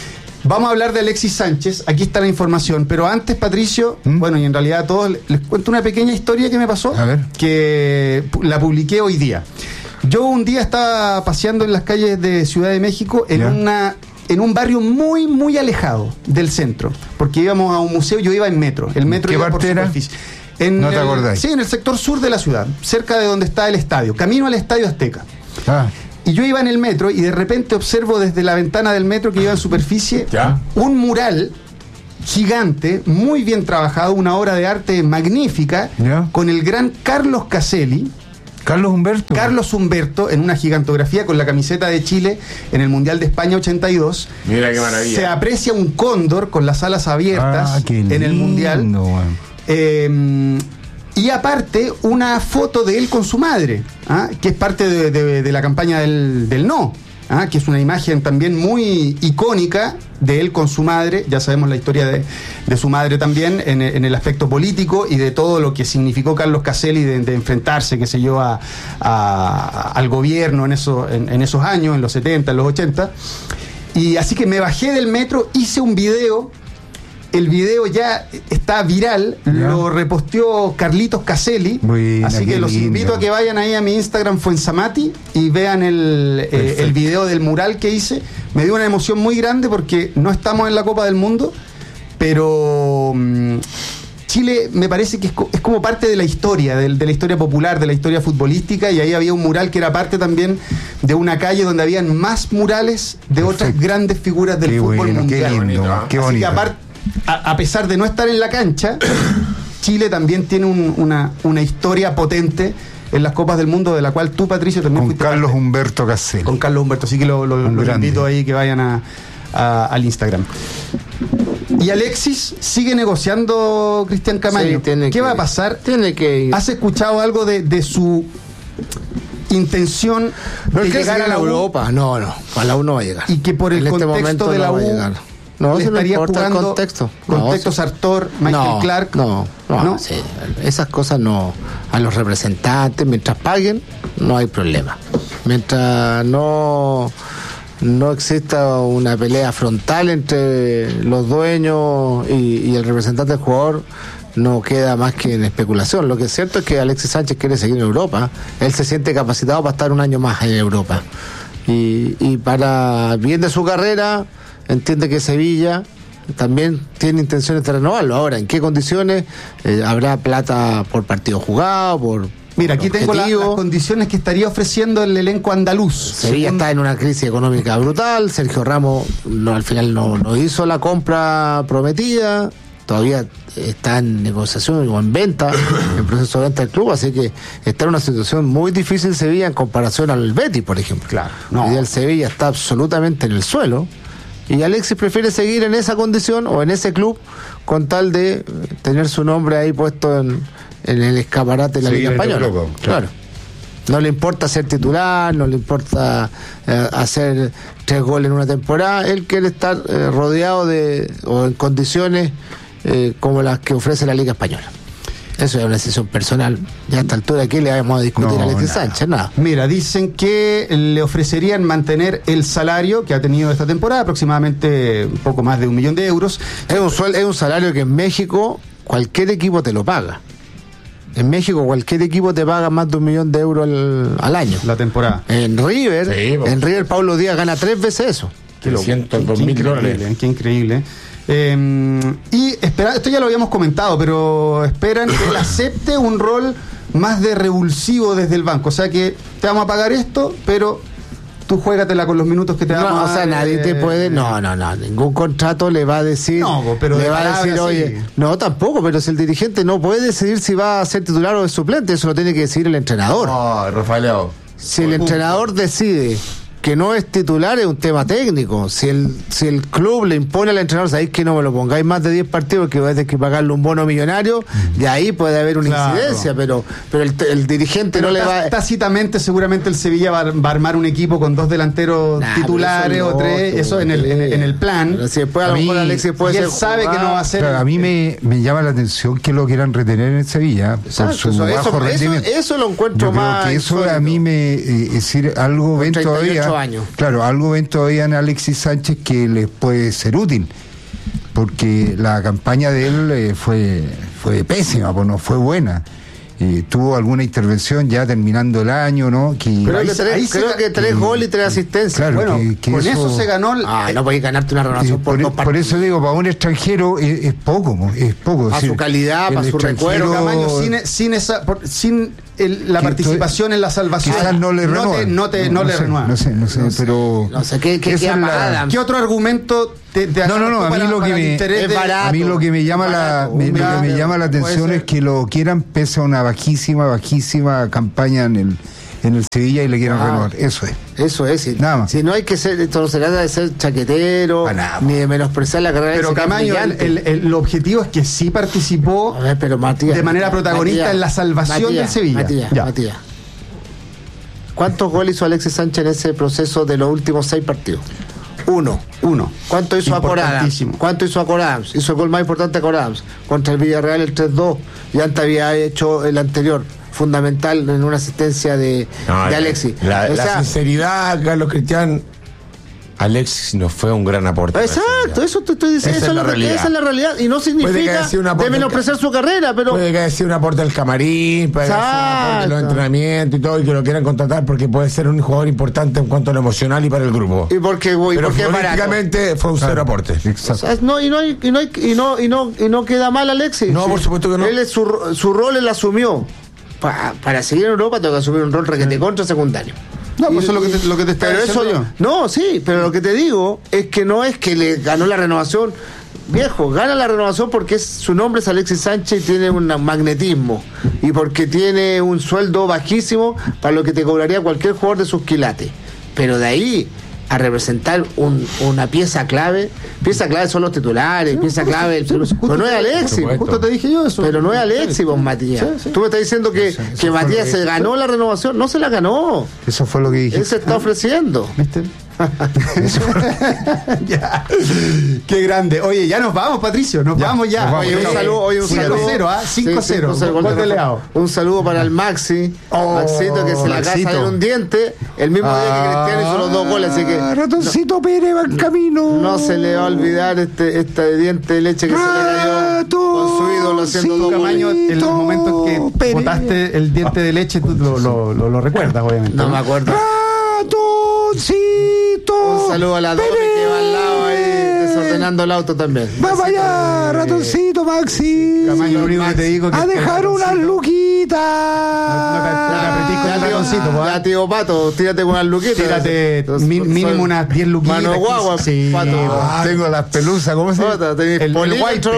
Vamos a hablar de Alexis Sánchez, aquí está la información, pero antes, Patricio, ¿Mm? bueno, y en realidad a todos les cuento una pequeña historia que me pasó, a ver. que la publiqué hoy día. Yo un día estaba paseando en las calles de Ciudad de México en yeah. una en un barrio muy, muy alejado del centro, porque íbamos a un museo, yo iba en metro, el metro ¿Qué iba parte por era? superficie. En ¿No te el, acordáis? Sí, en el sector sur de la ciudad, cerca de donde está el estadio, camino al Estadio Azteca. Ah. Y yo iba en el metro y de repente observo desde la ventana del metro que iba en superficie ¿Ya? un mural gigante, muy bien trabajado, una obra de arte magnífica, ¿Ya? con el gran Carlos Caselli. Carlos Humberto. Carlos Humberto, en una gigantografía con la camiseta de Chile en el Mundial de España ochenta y dos. Mira qué maravilla. Se aprecia un cóndor con las alas abiertas ah, qué lindo, en el Mundial. Bueno. Eh, y aparte, una foto de él con su madre, ¿ah? que es parte de, de, de la campaña del, del no, ¿ah? que es una imagen también muy icónica de él con su madre. Ya sabemos la historia de, de su madre también en, en el aspecto político y de todo lo que significó Carlos Caselli de, de enfrentarse, qué sé yo, a, a, al gobierno en, eso, en, en esos años, en los setenta, en los ochenta. Y así que me bajé del metro, hice un video. El video ya está viral, yeah. lo reposteó Carlitos Caselli. Buena, así que los lindo. invito a que vayan ahí a mi Instagram Fuensamati y vean el, eh, el video del mural que hice. Me dio una emoción muy grande porque no estamos en la Copa del Mundo, pero um, Chile me parece que es, co- es como parte de la historia, de, de la historia popular, de la historia futbolística, y ahí había un mural que era parte también de una calle donde habían más murales de Perfecto. otras grandes figuras del qué fútbol bueno, mundial. Qué lindo, qué bonito. Así que aparte, A, a pesar de no estar en la cancha, Chile también tiene un, una, una historia potente en las Copas del Mundo, de la cual tú, Patricio, también con fuiste Carlos parte. Humberto Caselli. Con Carlos Humberto, así que lo, lo, los invito ahí que vayan a, a, al Instagram. Y Alexis sigue negociando, Cristian Camaño. Sí, tiene ¿Qué que, va a pasar? Tiene que ir. ¿Has escuchado algo de, de su intención no de es que llegar a la Europa? U? No, no, a la U no va a llegar. Y que por el en contexto este momento de la no U va a llegar. No, le se estaría no importa jugando el contexto. Contexto No, Sartor, Michael no, Clark. No, no, ¿no? sí, esas cosas no. A los representantes, mientras paguen, no hay problema. Mientras no, no exista una pelea frontal entre los dueños y, y el representante del jugador, no queda más que en especulación. Lo que es cierto es que Alexis Sánchez quiere seguir en Europa. Él se siente capacitado para estar un año más en Europa. Y, y para bien de su carrera, entiende que Sevilla también tiene intenciones de renovarlo. Ahora, ¿en qué condiciones? Eh, ¿Habrá plata por partido jugado? Por Mira, aquí tengo la, las condiciones que estaría ofreciendo el elenco andaluz. Sevilla según... está en una crisis económica brutal. Sergio Ramos no, al final no, no hizo la compra prometida. Todavía está en negociación o en venta, en proceso de venta del club, así que está en una situación muy difícil Sevilla en comparación al Betis, por ejemplo. Claro, no. Hoy día el Sevilla está absolutamente en el suelo y Alexis prefiere seguir en esa condición o en ese club con tal de tener su nombre ahí puesto en, en el escaparate de la Liga Española. Claro. claro. No le importa ser titular, no le importa eh, hacer tres goles en una temporada. Él quiere estar eh, rodeado de o en condiciones Eh, como las que ofrece la Liga Española. Eso es una decisión personal. Ya a esta altura, ¿qué le vamos a discutir no, a Alexis nada. Sánchez? Nada. Mira, dicen que le ofrecerían mantener el salario que ha tenido esta temporada, aproximadamente un poco más de un millón de euros. Es un, suel- es un salario que en México cualquier equipo te lo paga. En México cualquier equipo te paga más de un millón de euros al, al año. La temporada. En River, sí, en River Pablo Díaz gana tres veces eso. Qué ciento dos mil dólares. Qué increíble. Eh, y espera, esto ya lo habíamos comentado, pero esperan que él acepte un rol más de revulsivo desde el banco. O sea que te vamos a pagar esto, pero tú juégatela con los minutos que te no, vamos a dar. O sea, nadie te puede. No, no, no. Ningún contrato le va a decir. No, pero le de va a decir, palabra, oye. sí. No, tampoco, pero si el dirigente no puede decidir si va a ser titular o de suplente, eso lo tiene que decidir el entrenador. No, Rafael. Si el entrenador decide que no es titular, es un tema técnico. Si el si el club le impone al entrenador, sabéis que no me lo pongáis más de diez partidos, que vais a tener que pagarle un bono millonario, y ahí puede haber una claro. incidencia, pero pero el, el dirigente pero no le va. Tácitamente, seguramente el Sevilla va, va a armar un equipo con dos delanteros nah, titulares o tres, otro, eso en el, en, en el plan. Pero si después a, a lo mejor Alexis puede ser. Él sabe jugar, que no va a ser. Claro, a mí me, me llama la atención que lo quieran retener en Sevilla. Exacto, por su eso, bajo eso, rendimiento. Eso, eso lo encuentro Yo más. Creo que eso a mí me. Es decir, algo ven todavía. ocho años. Claro, algo ven todavía en Alexis Sánchez que les puede ser útil, porque la campaña de él eh, fue, fue pésima, pues no fue buena. Eh, tuvo alguna intervención ya terminando el año, ¿no? Que creo ahí, que tres, ahí creo se, que tres goles y tres asistencias. Claro, bueno, que, que con eso, eso se ganó. El, ah, no podéis ganarte una renovación eh, por, por, dos por partidos. eso digo, para un extranjero es, es poco, es poco. Para su calidad, para su recuerdo. Camaño, sin, sin esa, por, sin el, la participación en la salvación. Quizás no le no te, no te, no no le sé, renueva. No sé, no sé, pero. No sé, ¿qué, qué, qué, es la, ¿qué otro argumento te, te no, no, no, a mí lo que me, es barato, a mí lo que me llama barato, la me, lo que me llama la atención ser. es que lo quieran pese a una bajísima, bajísima campaña en el en el Sevilla y le quieran ah, renovar. Eso es. Eso es. Si, nada más. Si no hay que ser, esto no se trata de ser chaquetero, ni de menospreciar la carrera. Pero Camaño, el, el, el, el objetivo es que sí participó a ver, pero Matías, de manera protagonista Matías, en la salvación Matías, del Sevilla. Matías, Matías. ¿Cuántos goles hizo Alexis Sánchez en ese proceso de los últimos seis partidos? Uno. Uno. ¿Cuánto hizo a Adams? ¿Cuánto hizo a Adams? Hizo el gol más importante a Adams. Contra el Villarreal el tres dos. Y antes había hecho el anterior, fundamental en una asistencia de, no, de Alexis. La, o sea, la sinceridad, Carlos Cristian, Alexis no fue un gran aporte. Exacto, eso te estoy diciendo. Esa, eso es, esa es la realidad. Y no significa de menospreciar su carrera, pero. Puede que haya sido un aporte al camarín, puede que haya sido un aporte a los entrenamientos y todo, y que lo quieran contratar porque puede ser un jugador importante en cuanto a lo emocional y para el grupo. Y porque, y pero porque futbolísticamente fue un cero claro. aporte. O sea, no, y no, y no, y no, y no, y no queda mal Alexis. No, sí. por supuesto que no. Él es su, su rol él asumió. Pa, para seguir en Europa tengo que asumir un rol requete contra secundario. No, pues eso es lo que te, lo que te está pero diciendo eso, yo. No, sí, pero lo que te digo es que no es que le ganó la renovación. Viejo, gana la renovación porque es, su nombre es Alexis Sánchez y tiene un magnetismo. Y porque tiene un sueldo bajísimo para lo que te cobraría cualquier jugador de sus quilates. Pero de ahí a representar un, una pieza clave, pieza clave son los titulares, sí, pieza clave, el, pero, pero no es Alexis, justo te dije yo eso. Pero no es Alexis, vos Matías. Sí, sí. Tú me estás diciendo que, eso, eso que Matías que se ganó la renovación, no se la ganó. Eso fue lo que dije. Él se está ofreciendo. ¿Viste? Ya. Qué grande. Oye, ya nos vamos, Patricio. Nos ya, vamos ya. Nos vamos. Oye, un saludo, oye, un saludo. cinco cero, ¿ah? cinco cero. Sí, un saludo para el Maxi. Oh, Maxito, que se le acaba de salir un diente. El mismo ah, día que Cristiano hizo los dos goles. Así que. Ratoncito no, Pérez va en camino. No se le va a olvidar este, este diente de leche que Rato, se le cayó con su ídolo haciendo dos goles. En los momentos que Pérez. botaste el diente de leche, tú lo, lo, lo, lo recuerdas, obviamente. No, ¿no? me acuerdo. Ratoncito. Un saludo a la Domi que va al lado ahí desordenando el auto también. Va para allá, ratoncito Maxi. Camaño, lo único que te digo que a dejar unas luquitas. Ya, tío Pato, tírate con unas luquitas. Tírate mínimo unas diez luquitas. Mano guagua, sí, Pato. Ah, tengo las pelusas, ¿cómo se llama? El white,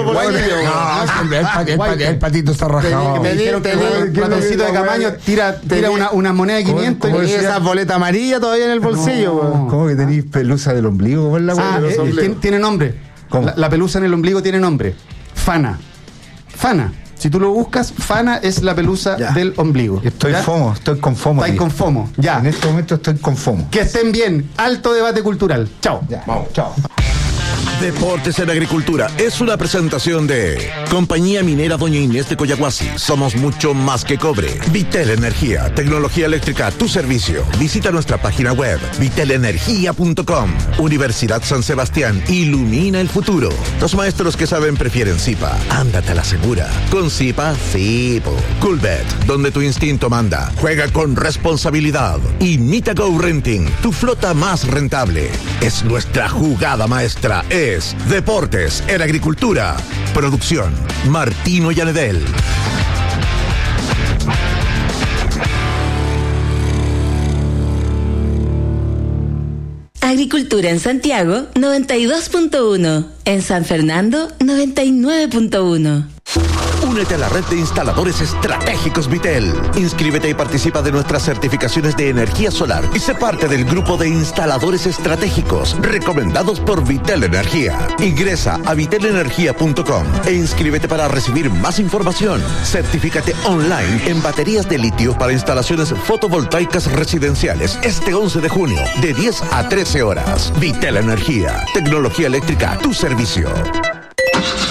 el patito está rajado. Me dijeron que el ratoncito de Camaño tira una moneda de quinientos y esa boleta amarilla todavía en el bolsillo. ¿Cómo que tenéis pelusa del ombligo? ¿Cuál es la ah, eh, tiene, tiene nombre. La, la pelusa en el ombligo tiene nombre. Fana. Fana. Si tú lo buscas, Fana es la pelusa ya. del ombligo. Estoy ¿ya? FOMO, estoy con FOMO. Estoy con FOMO, ya. En este momento estoy con FOMO. Que estén bien. Alto debate cultural. Chao. Vamos, chao. Deportes en Agricultura es una presentación de Compañía Minera Doña Inés de Coyahuasi. Somos mucho más que cobre. Vitel Energía, tecnología eléctrica a tu servicio. Visita nuestra página web vitel energía punto com. Universidad San Sebastián, ilumina el futuro. Los maestros que saben prefieren Zipa. Ándate a la segura. Con Zipa, sí. Coolbet, donde tu instinto manda. Juega con responsabilidad. Y Mitago Renting, tu flota más rentable. Es nuestra jugada maestra. Es Deportes en Agricultura. Producción Martino Yanedel. Agricultura en Santiago noventa y dos punto uno. En San Fernando noventa y nueve punto uno. Únete a la red de instaladores estratégicos Vitel. Inscríbete y participa de nuestras certificaciones de energía solar y sé parte del grupo de instaladores estratégicos recomendados por Vitel Energía. Ingresa a vitel energía punto com e inscríbete para recibir más información. Certifícate online en baterías de litio para instalaciones fotovoltaicas residenciales este once de junio de diez a trece horas. Vitel Energía, tecnología eléctrica a tu servicio. En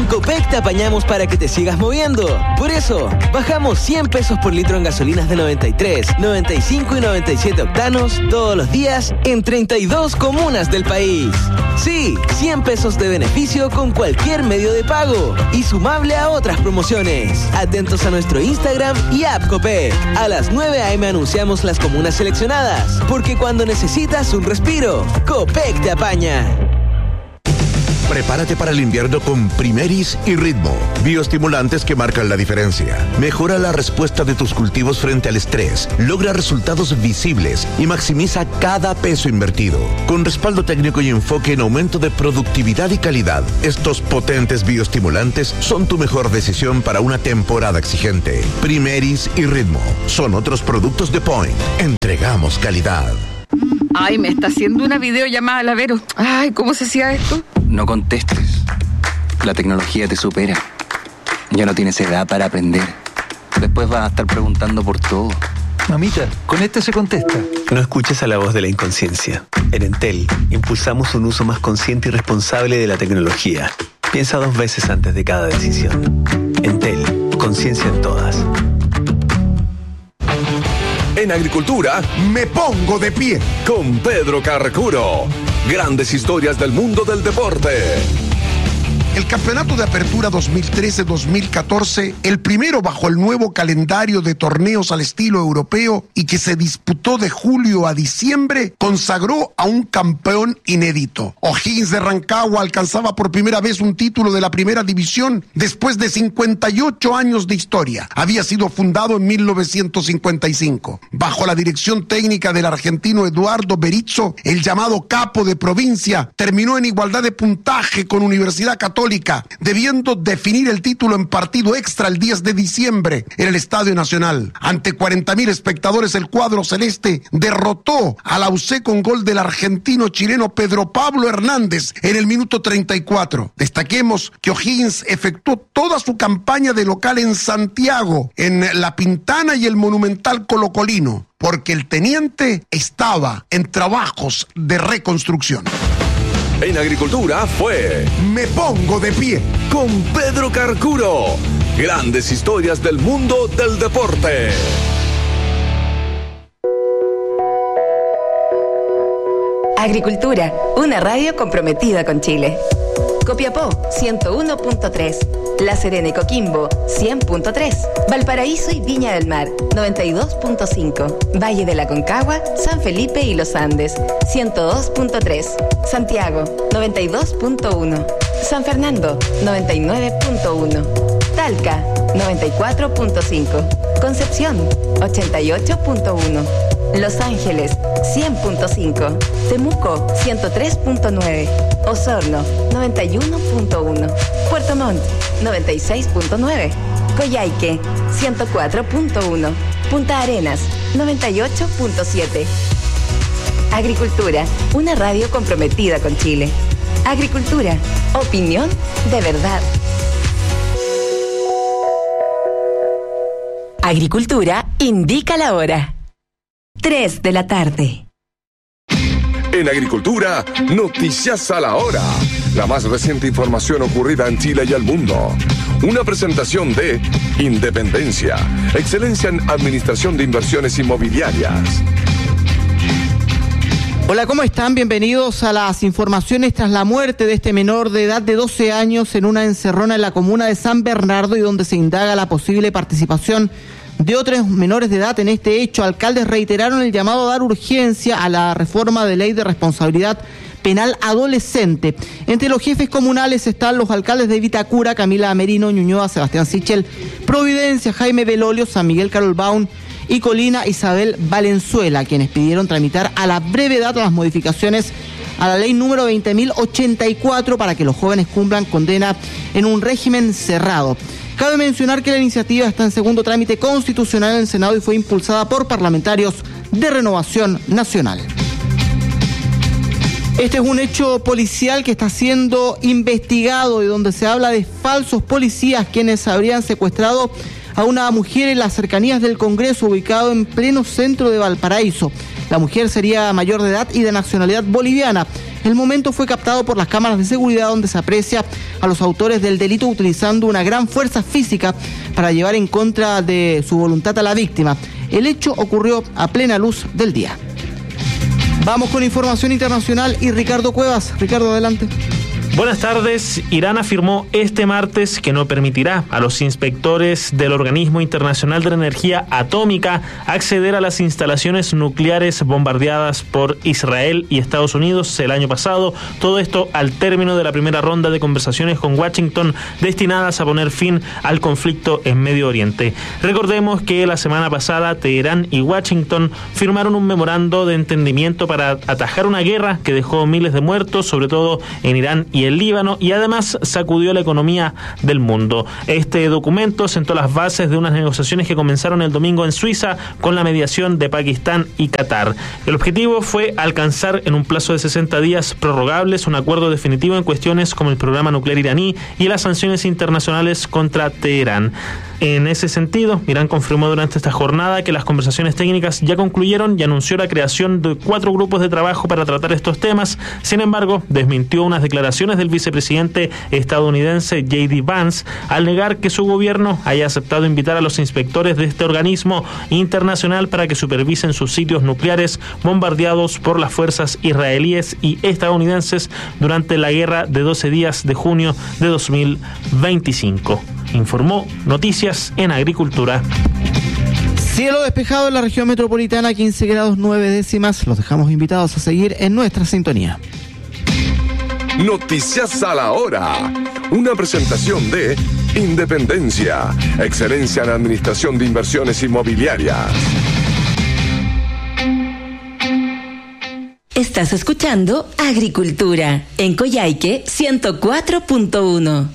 Copec te apañamos para que te sigas moviendo. Por eso, bajamos cien pesos por litro en gasolinas de noventa y tres, noventa y cinco y noventa y siete octanos todos los días en treinta y dos comunas del país. Sí, cien pesos de beneficio con cualquier medio de pago y sumable a otras promociones. Atentos a nuestro Instagram y app Copec. A las nueve a eme anunciamos las comunas seleccionadas, porque cuando necesitas un respiro, Copec te apaña. Prepárate para el invierno con Primeris y Ritmo, bioestimulantes que marcan la diferencia. Mejora la respuesta de tus cultivos frente al estrés, logra resultados visibles y maximiza cada peso invertido. Con respaldo técnico y enfoque en aumento de productividad y calidad, estos potentes bioestimulantes son tu mejor decisión para una temporada exigente. Primeris y Ritmo son otros productos de Point. Entregamos calidad. Ay, me está haciendo una videollamada la Vero. Ay, ¿cómo se hacía esto? No contestes. La tecnología te supera. Ya no tienes edad para aprender. Después vas a estar preguntando por todo. Mamita, con este se contesta. No escuches a la voz de la inconsciencia. En Entel, impulsamos un uso más consciente y responsable de la tecnología. Piensa dos veces antes de cada decisión. Entel, conciencia en todas. En agricultura, me pongo de pie con Pedro Carcuro. Grandes historias del mundo del deporte. El campeonato de apertura dos mil trece dos mil catorce, el primero bajo el nuevo calendario de torneos al estilo europeo y que se disputó de julio a diciembre, consagró a un campeón inédito. O'Higgins de Rancagua alcanzaba por primera vez un título de la primera división después de cincuenta y ocho años de historia. Había sido fundado en mil novecientos cincuenta y cinco. Bajo la dirección técnica del argentino Eduardo Berizzo, el llamado capo de provincia terminó en igualdad de puntaje con Universidad Católica, debiendo definir el título en partido extra el diez de diciembre en el Estadio Nacional. Ante cuarenta mil espectadores, el cuadro celeste derrotó a la U C con gol del argentino chileno Pedro Pablo Hernández en el minuto treinta y cuatro. Destaquemos que O'Higgins efectuó toda su campaña de local en Santiago, en La Pintana y el Monumental Colocolino, porque el teniente estaba en trabajos de reconstrucción. En agricultura fue Me Pongo de Pie con Pedro Carcuro. Grandes historias del mundo del deporte. Agricultura, una radio comprometida con Chile. Copiapó, ciento uno punto tres. La Serena y Coquimbo, cien punto tres. Valparaíso y Viña del Mar, noventa y dos punto cinco. Valle de la Concagua, San Felipe y Los Andes, ciento dos punto tres. Santiago, noventa y dos punto uno. San Fernando, noventa y nueve punto uno. Talca, noventa y cuatro punto cinco. Concepción, ochenta y ocho punto uno. Los Ángeles, cien punto cinco. Temuco, ciento tres punto nueve. Osorno, noventa y uno punto uno. Puerto Montt, noventa y seis punto nueve. Coyhaique, ciento cuatro punto uno. Punta Arenas, noventa y ocho punto siete. Agricultura, una radio comprometida con Chile. Agricultura, opinión de verdad. Agricultura indica la hora. tres de la tarde. En agricultura, noticias a la hora. La más reciente información ocurrida en Chile y el mundo. Una presentación de Independencia, excelencia en administración de inversiones inmobiliarias. Hola, ¿cómo están? Bienvenidos a las informaciones tras la muerte de este menor de edad de doce años en una encerrona en la comuna de San Bernardo y donde se indaga la posible participación de otros menores de edad en este hecho. Alcaldes reiteraron el llamado a dar urgencia a la reforma de ley de responsabilidad penal adolescente. Entre los jefes comunales están los alcaldes de Vitacura, Camila Merino, Ñuñoa, Sebastián Sichel, Providencia, Jaime Belolio, San Miguel Carol Baum y Colina, Isabel Valenzuela, quienes pidieron tramitar a la brevedad las modificaciones a la ley número veinte mil ochenta y cuatro para que los jóvenes cumplan condena en un régimen cerrado. Cabe mencionar que la iniciativa está en segundo trámite constitucional en el Senado y fue impulsada por parlamentarios de Renovación Nacional. Este es un hecho policial que está siendo investigado y donde se habla de falsos policías quienes habrían secuestrado a una mujer en las cercanías del Congreso ubicado en pleno centro de Valparaíso. La mujer sería mayor de edad y de nacionalidad boliviana. El momento fue captado por las cámaras de seguridad, donde se aprecia a los autores del delito utilizando una gran fuerza física para llevar en contra de su voluntad a la víctima. El hecho ocurrió a plena luz del día. Vamos con información internacional y Ricardo Cuevas. Ricardo, adelante. Buenas tardes. Irán afirmó este martes que no permitirá a los inspectores del Organismo Internacional de la Energía Atómica acceder a las instalaciones nucleares bombardeadas por Israel y Estados Unidos el año pasado. Todo esto al término de la primera ronda de conversaciones con Washington destinadas a poner fin al conflicto en Medio Oriente. Recordemos que la semana pasada Teherán y Washington firmaron un memorando de entendimiento para atajar una guerra que dejó miles de muertos, sobre todo en Irán y el Líbano, y además sacudió la economía del mundo. Este documento sentó las bases de unas negociaciones que comenzaron el domingo en Suiza con la mediación de Pakistán y Qatar. El objetivo fue alcanzar en un plazo de sesenta días prorrogables un acuerdo definitivo en cuestiones como el programa nuclear iraní y las sanciones internacionales contra Teherán. En ese sentido, Irán confirmó durante esta jornada que las conversaciones técnicas ya concluyeron y anunció la creación de cuatro grupos de trabajo para tratar estos temas. Sin embargo, desmintió unas declaraciones del vicepresidente estadounidense J D Vance al negar que su gobierno haya aceptado invitar a los inspectores de este organismo internacional para que supervisen sus sitios nucleares bombardeados por las fuerzas israelíes y estadounidenses durante la guerra de doce días de junio de dos mil veinticinco. Informó Noticias en Agricultura. Cielo despejado en la región metropolitana, quince grados nueve décimas. Los dejamos invitados a seguir en nuestra sintonía. Noticias a la hora. Una presentación de Independencia, excelencia en administración de inversiones inmobiliarias. Estás escuchando Agricultura en Coyhaique ciento cuatro punto uno.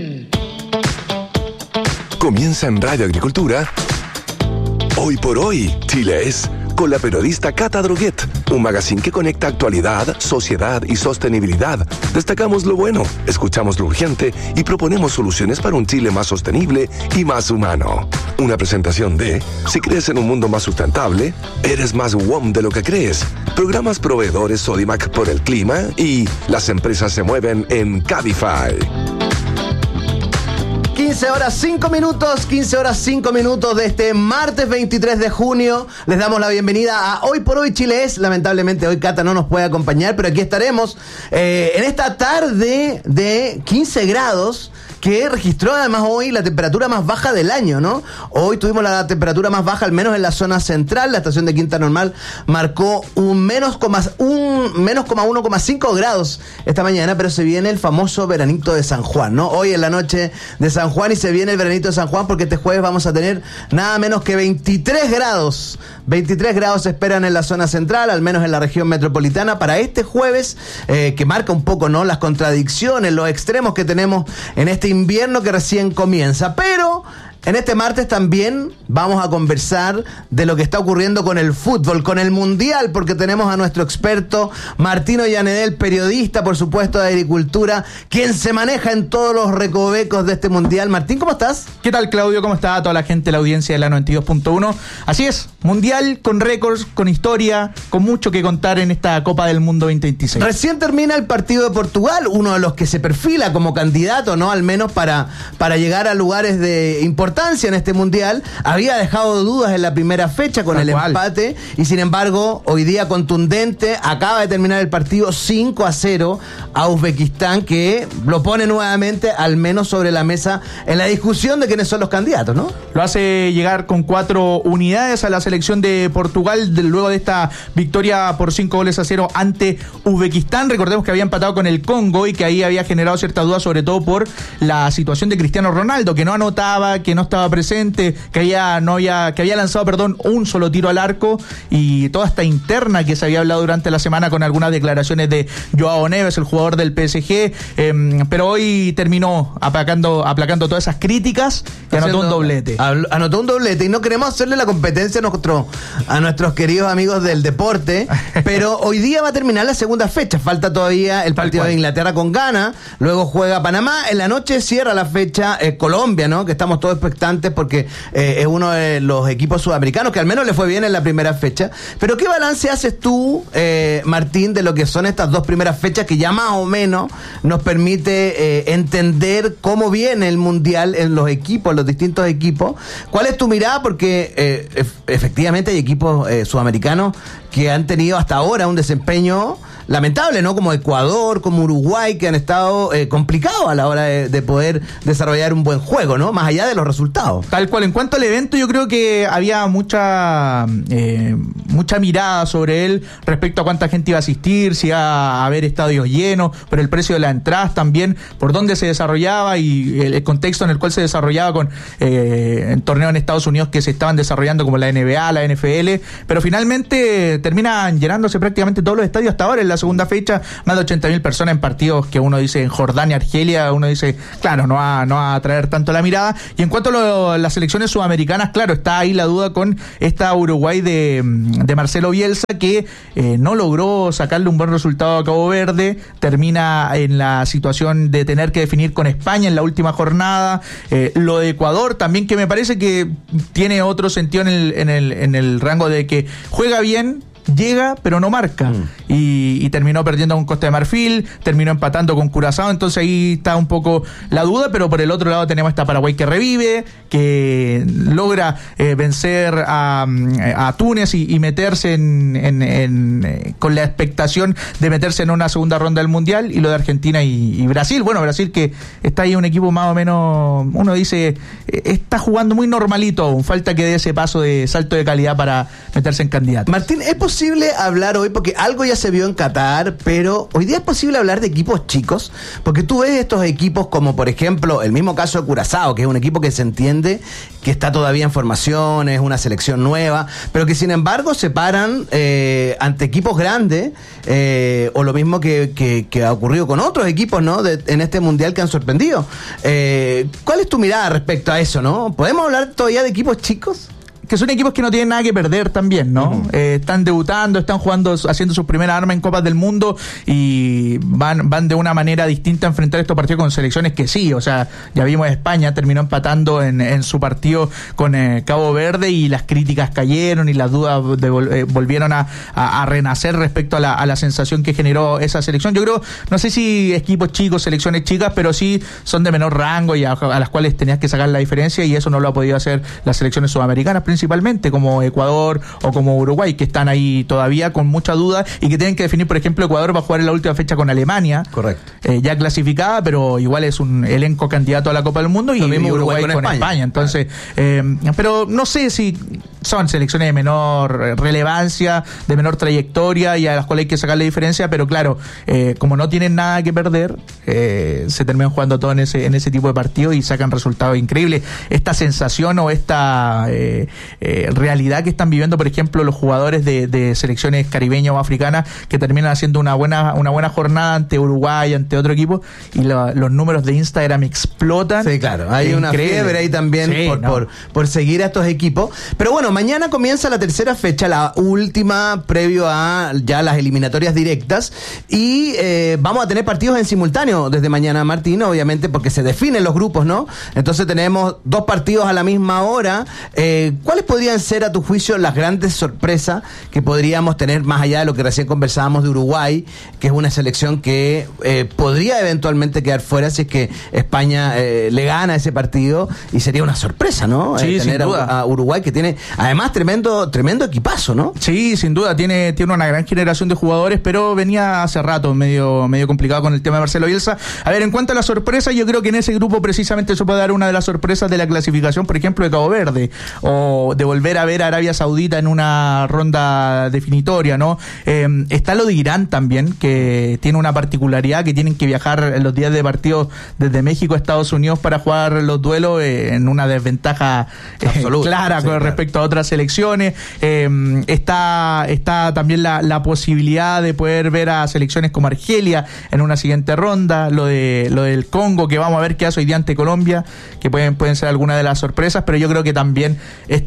Comienza en Radio Agricultura. Hoy por hoy, Chile es, con la periodista Cata Droguet, un magazine que conecta actualidad, sociedad y sostenibilidad. Destacamos lo bueno, escuchamos lo urgente y proponemos soluciones para un Chile más sostenible y más humano. Una presentación de, si crees en un mundo más sustentable, eres más W O M de lo que crees. Programas proveedores Sodimac por el clima y las empresas se mueven en Cabify. quince horas cinco minutos, quince horas cinco minutos de este martes veintitrés de junio. Les damos la bienvenida a Hoy por Hoy Chile es. Lamentablemente hoy Cata no nos puede acompañar, pero aquí estaremos eh, en esta tarde de quince grados, que registró además hoy la temperatura más baja del año, ¿no? Hoy tuvimos la temperatura más baja, al menos en la zona central. La estación de Quinta Normal marcó un menos coma, un menos coma uno coma cinco grados esta mañana, pero se viene el famoso veranito de San Juan, ¿no? Hoy es la noche de San Juan y se viene el veranito de San Juan, porque este jueves vamos a tener nada menos que veintitrés grados. veintitrés grados se esperan en la zona central, al menos en la región metropolitana, para este jueves, eh, que marca un poco, ¿no?, las contradicciones, los extremos que tenemos en este invierno que recién comienza. Pero en este martes también vamos a conversar de lo que está ocurriendo con el fútbol, con el Mundial, porque tenemos a nuestro experto Martino Llanedel, periodista, por supuesto, de Agricultura, quien se maneja en todos los recovecos de este Mundial. Martín, ¿cómo estás? ¿Qué tal, Claudio? ¿Cómo está toda la gente de la audiencia de la noventa y dos punto uno? Así es, Mundial con récords, con historia, con mucho que contar en esta Copa del Mundo veinte veintiséis. Recién termina el partido de Portugal, uno de los que se perfila como candidato, ¿no?, al menos para, para llegar a lugares de importancia en este Mundial. Había dejado dudas en la primera fecha con Tal el cual. empate, y sin embargo hoy día contundente, acaba de terminar el partido cinco a cero a Uzbekistán, que lo pone nuevamente al menos sobre la mesa en la discusión de quiénes son los candidatos, ¿no? Lo hace llegar con cuatro unidades a la selección de Portugal de, luego de esta victoria por cinco goles a cero ante Uzbekistán. Recordemos que había empatado con el Congo y que ahí había generado cierta duda, sobre todo por la situación de Cristiano Ronaldo, que no anotaba, que no estaba presente, que había, no había, que había lanzado, perdón, un solo tiro al arco, y toda esta interna que se había hablado durante la semana con algunas declaraciones de Joao Neves, el jugador del P S G, eh, pero hoy terminó aplacando, aplacando todas esas críticas y anotó un doblete. Anotó un doblete, y no queremos hacerle la competencia a nuestro nuestro, a nuestros queridos amigos del deporte, pero hoy día va a terminar la segunda fecha, falta todavía el partido de Inglaterra con Ghana, luego juega Panamá, en la noche cierra la fecha eh, Colombia, ¿no? Que estamos todos expectantes porque eh, es uno de los equipos sudamericanos que al menos le fue bien en la primera fecha. Pero ¿qué balance haces tú, eh, Martín, de lo que son estas dos primeras fechas que ya más o menos nos permite eh, entender cómo viene el Mundial en los equipos, los distintos equipos? ¿Cuál es tu mirada? Porque eh, ef- efectivamente hay equipos eh, sudamericanos que han tenido hasta ahora un desempeño lamentable, ¿no? Como Ecuador, como Uruguay, que han estado eh, complicados a la hora de, de poder desarrollar un buen juego, ¿no? Más allá de los resultados. Tal cual. En cuanto al evento, yo creo que había mucha eh, mucha mirada sobre él respecto a cuánta gente iba a asistir, si iba a haber estadios llenos, por el precio de las entradas también, por dónde se desarrollaba y el, el contexto en el cual se desarrollaba con eh, en torneos en Estados Unidos que se estaban desarrollando como la N B A, la N F L, pero finalmente terminan llenándose prácticamente todos los estadios hasta ahora en la segunda fecha, más de ochenta mil personas en partidos que uno dice en Jordania, Argelia, uno dice, claro, no va, no va a atraer tanto la mirada. Y en cuanto a lo, las selecciones sudamericanas, claro, está ahí la duda con esta Uruguay de, de Marcelo Bielsa, que eh, no logró sacarle un buen resultado a Cabo Verde, termina en la situación de tener que definir con España en la última jornada. Eh, lo de Ecuador también, que me parece que tiene otro sentido en el, en el, en el rango de que juega bien, llega pero no marca, mm. y, y terminó perdiendo con Costa de Marfil, terminó empatando con Curazao, entonces ahí está un poco la duda. Pero por el otro lado tenemos esta Paraguay que revive, que logra eh, vencer a, a Túnez y, y meterse en, en, en eh, con la expectación de meterse en una segunda ronda del Mundial. Y lo de Argentina y, y Brasil, bueno, Brasil que está ahí un equipo más o menos, uno dice, eh, está jugando muy normalito aún, falta que dé ese paso de salto de calidad para meterse en candidato. Martín, ¿es posible posible hablar hoy, porque algo ya se vio en Qatar, pero hoy día es posible hablar de equipos chicos? Porque tú ves estos equipos como, por ejemplo, el mismo caso de Curazao, que es un equipo que se entiende que está todavía en formación, es una selección nueva, pero que sin embargo se paran eh, ante equipos grandes, eh, o lo mismo que, que, que ha ocurrido con otros equipos, ¿no? De, en este Mundial que han sorprendido. Eh, ¿Cuál es tu mirada respecto a eso, no? ¿Podemos hablar todavía de equipos chicos? Que son equipos que no tienen nada que perder también, ¿no? Uh-huh. Eh, están debutando, están jugando, haciendo sus primeras armas en Copas del Mundo y van, van de una manera distinta a enfrentar estos partidos con selecciones que sí, o sea, ya vimos España terminó empatando en, en su partido con eh, Cabo Verde y las críticas cayeron y las dudas de, eh, volvieron a, a, a renacer respecto a la, a la sensación que generó esa selección. Yo creo, no sé si equipos chicos, selecciones chicas, pero sí son de menor rango y a, a las cuales tenías que sacar la diferencia, y eso no lo ha podido hacer las selecciones sudamericanas, principalmente como Ecuador o como Uruguay, que están ahí todavía con mucha duda y que tienen que definir. Por ejemplo, Ecuador va a jugar en la última fecha con Alemania, correcto, eh, ya clasificada, pero igual es un elenco candidato a la Copa del Mundo, y Uruguay, Uruguay con, con España. España entonces, eh, pero no sé si son selecciones de menor relevancia, de menor trayectoria y a las cuales hay que sacarle diferencia, pero claro, eh, como no tienen nada que perder, eh, se terminan jugando todo en ese, en ese tipo de partidos y sacan resultados increíbles. Esta sensación o esta eh, eh, realidad que están viviendo, por ejemplo, los jugadores de, de selecciones caribeñas o africanas, que terminan haciendo una buena, una buena jornada ante Uruguay, ante otro equipo, y lo, los números de Instagram explotan. Sí, claro, hay una fiebre ahí también, sí, por, no. por, por seguir a estos equipos. Pero bueno, mañana comienza la tercera fecha, la última previo a ya las eliminatorias directas, y eh, vamos a tener partidos en simultáneo desde mañana, Martín, obviamente porque se definen los grupos, ¿no? Entonces tenemos dos partidos a la misma hora. Eh, ¿Cuáles podrían ser, a tu juicio, las grandes sorpresas que podríamos tener, más allá de lo que recién conversábamos de Uruguay, que es una selección que eh, podría eventualmente quedar fuera si es que España eh, le gana ese partido, y sería una sorpresa, ¿no? Sí, eh, tener sin duda. A, a Uruguay, que tiene además tremendo tremendo equipazo, ¿no? Sí, sin duda, tiene, tiene una gran generación de jugadores, pero venía hace rato medio, medio complicado con el tema de Marcelo Bielsa. A ver, en cuanto a la sorpresa, yo creo que en ese grupo precisamente se puede dar una de las sorpresas de la clasificación, por ejemplo, de Cabo Verde, o de volver a ver a Arabia Saudita en una ronda definitoria, ¿no? Eh, está lo de Irán también, que tiene una particularidad, que tienen que viajar en los días de partido desde México a Estados Unidos para jugar los duelos, eh, en una desventaja eh, absoluta, clara sí, con claro. respecto a otras selecciones. Eh, está, está también la, la posibilidad de poder ver a selecciones como Argelia en una siguiente ronda, lo de lo del Congo, que vamos a ver qué hace hoy día ante Colombia, que pueden, pueden ser algunas de las sorpresas, pero yo creo que también esto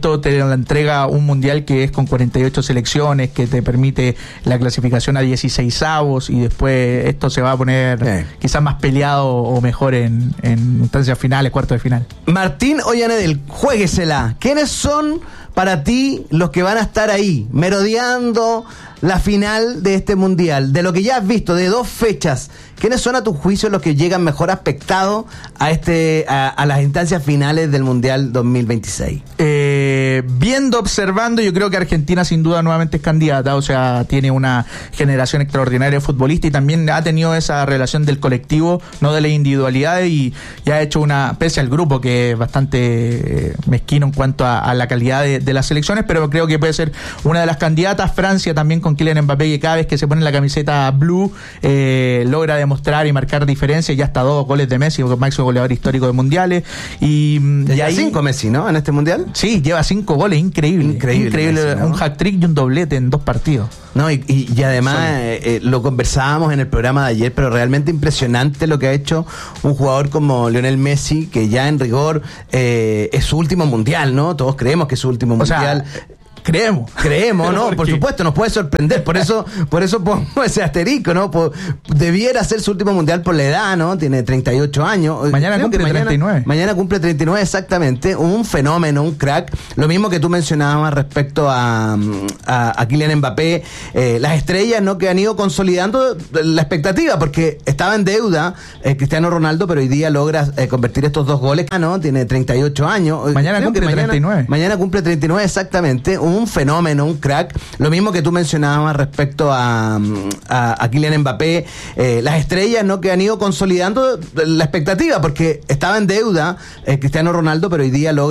esto te lo entrega un mundial que es con cuarenta y ocho selecciones, que te permite la clasificación a dieciseisavos, y después esto se va a poner eh. quizás más peleado o mejor en, en instancias finales, cuartos de final. Martín Ollanedel, juéguesela. ¿Quiénes son para ti los que van a estar ahí, merodeando la final de este mundial? De lo que ya has visto, de dos fechas, ¿quiénes son a tu juicio los que llegan mejor aspectados a este a, a las instancias finales del Mundial dos mil veintiséis? Eh, viendo, observando, yo creo que Argentina sin duda nuevamente es candidata, o sea, tiene una generación extraordinaria de futbolistas y también ha tenido esa relación del colectivo, no de la individualidad, y, y ha hecho una, pese al grupo que es bastante eh, mezquino en cuanto a, a la calidad de, de las selecciones, pero creo que puede ser una de las candidatas. Francia también con Kylian Mbappé, que cada vez que se pone la camiseta blue eh, logra demostrar y marcar diferencia, ya hasta dos goles de Messi, máximo goleador histórico de mundiales, y, y ahí cinco Messi, ¿no? En este mundial. Sí, lleva cinco goles, increíble, increíble, increíble Messi, ¿no? Un hat-trick y un doblete en dos partidos. No, y, y, y además eh, eh, lo conversábamos en el programa de ayer, pero realmente impresionante lo que ha hecho un jugador como Lionel Messi, que ya en rigor eh, es su último mundial, ¿no? Todos creemos que es su último o mundial. Sea, Creemos. Creemos, ¿no? Por supuesto, nos puede sorprender. Por eso, por eso pongo ese asterisco, ¿no? Por, debiera ser su último mundial por la edad, ¿no? Tiene treinta y ocho años. Mañana Creo cumple mañana, treinta y nueve. Mañana cumple treinta y nueve, exactamente. Un fenómeno, un crack. Lo mismo que tú mencionabas respecto a, a, a Kylian Mbappé. Eh, las estrellas, ¿no? Que han ido consolidando la expectativa, porque estaba en deuda eh, Cristiano Ronaldo, pero hoy día logra eh, convertir estos dos goles. Ah, ¿no? Tiene treinta y ocho años. Mañana Creo cumple mañana, treinta y nueve. Mañana cumple treinta y nueve, exactamente. Un fenómeno, un crack. Lo mismo que tú mencionabas respecto a, a, a Kylian Mbappé. Eh, las estrellas, ¿no? Que han ido consolidando la expectativa, porque estaba en deuda eh, Cristiano Ronaldo, pero hoy día logra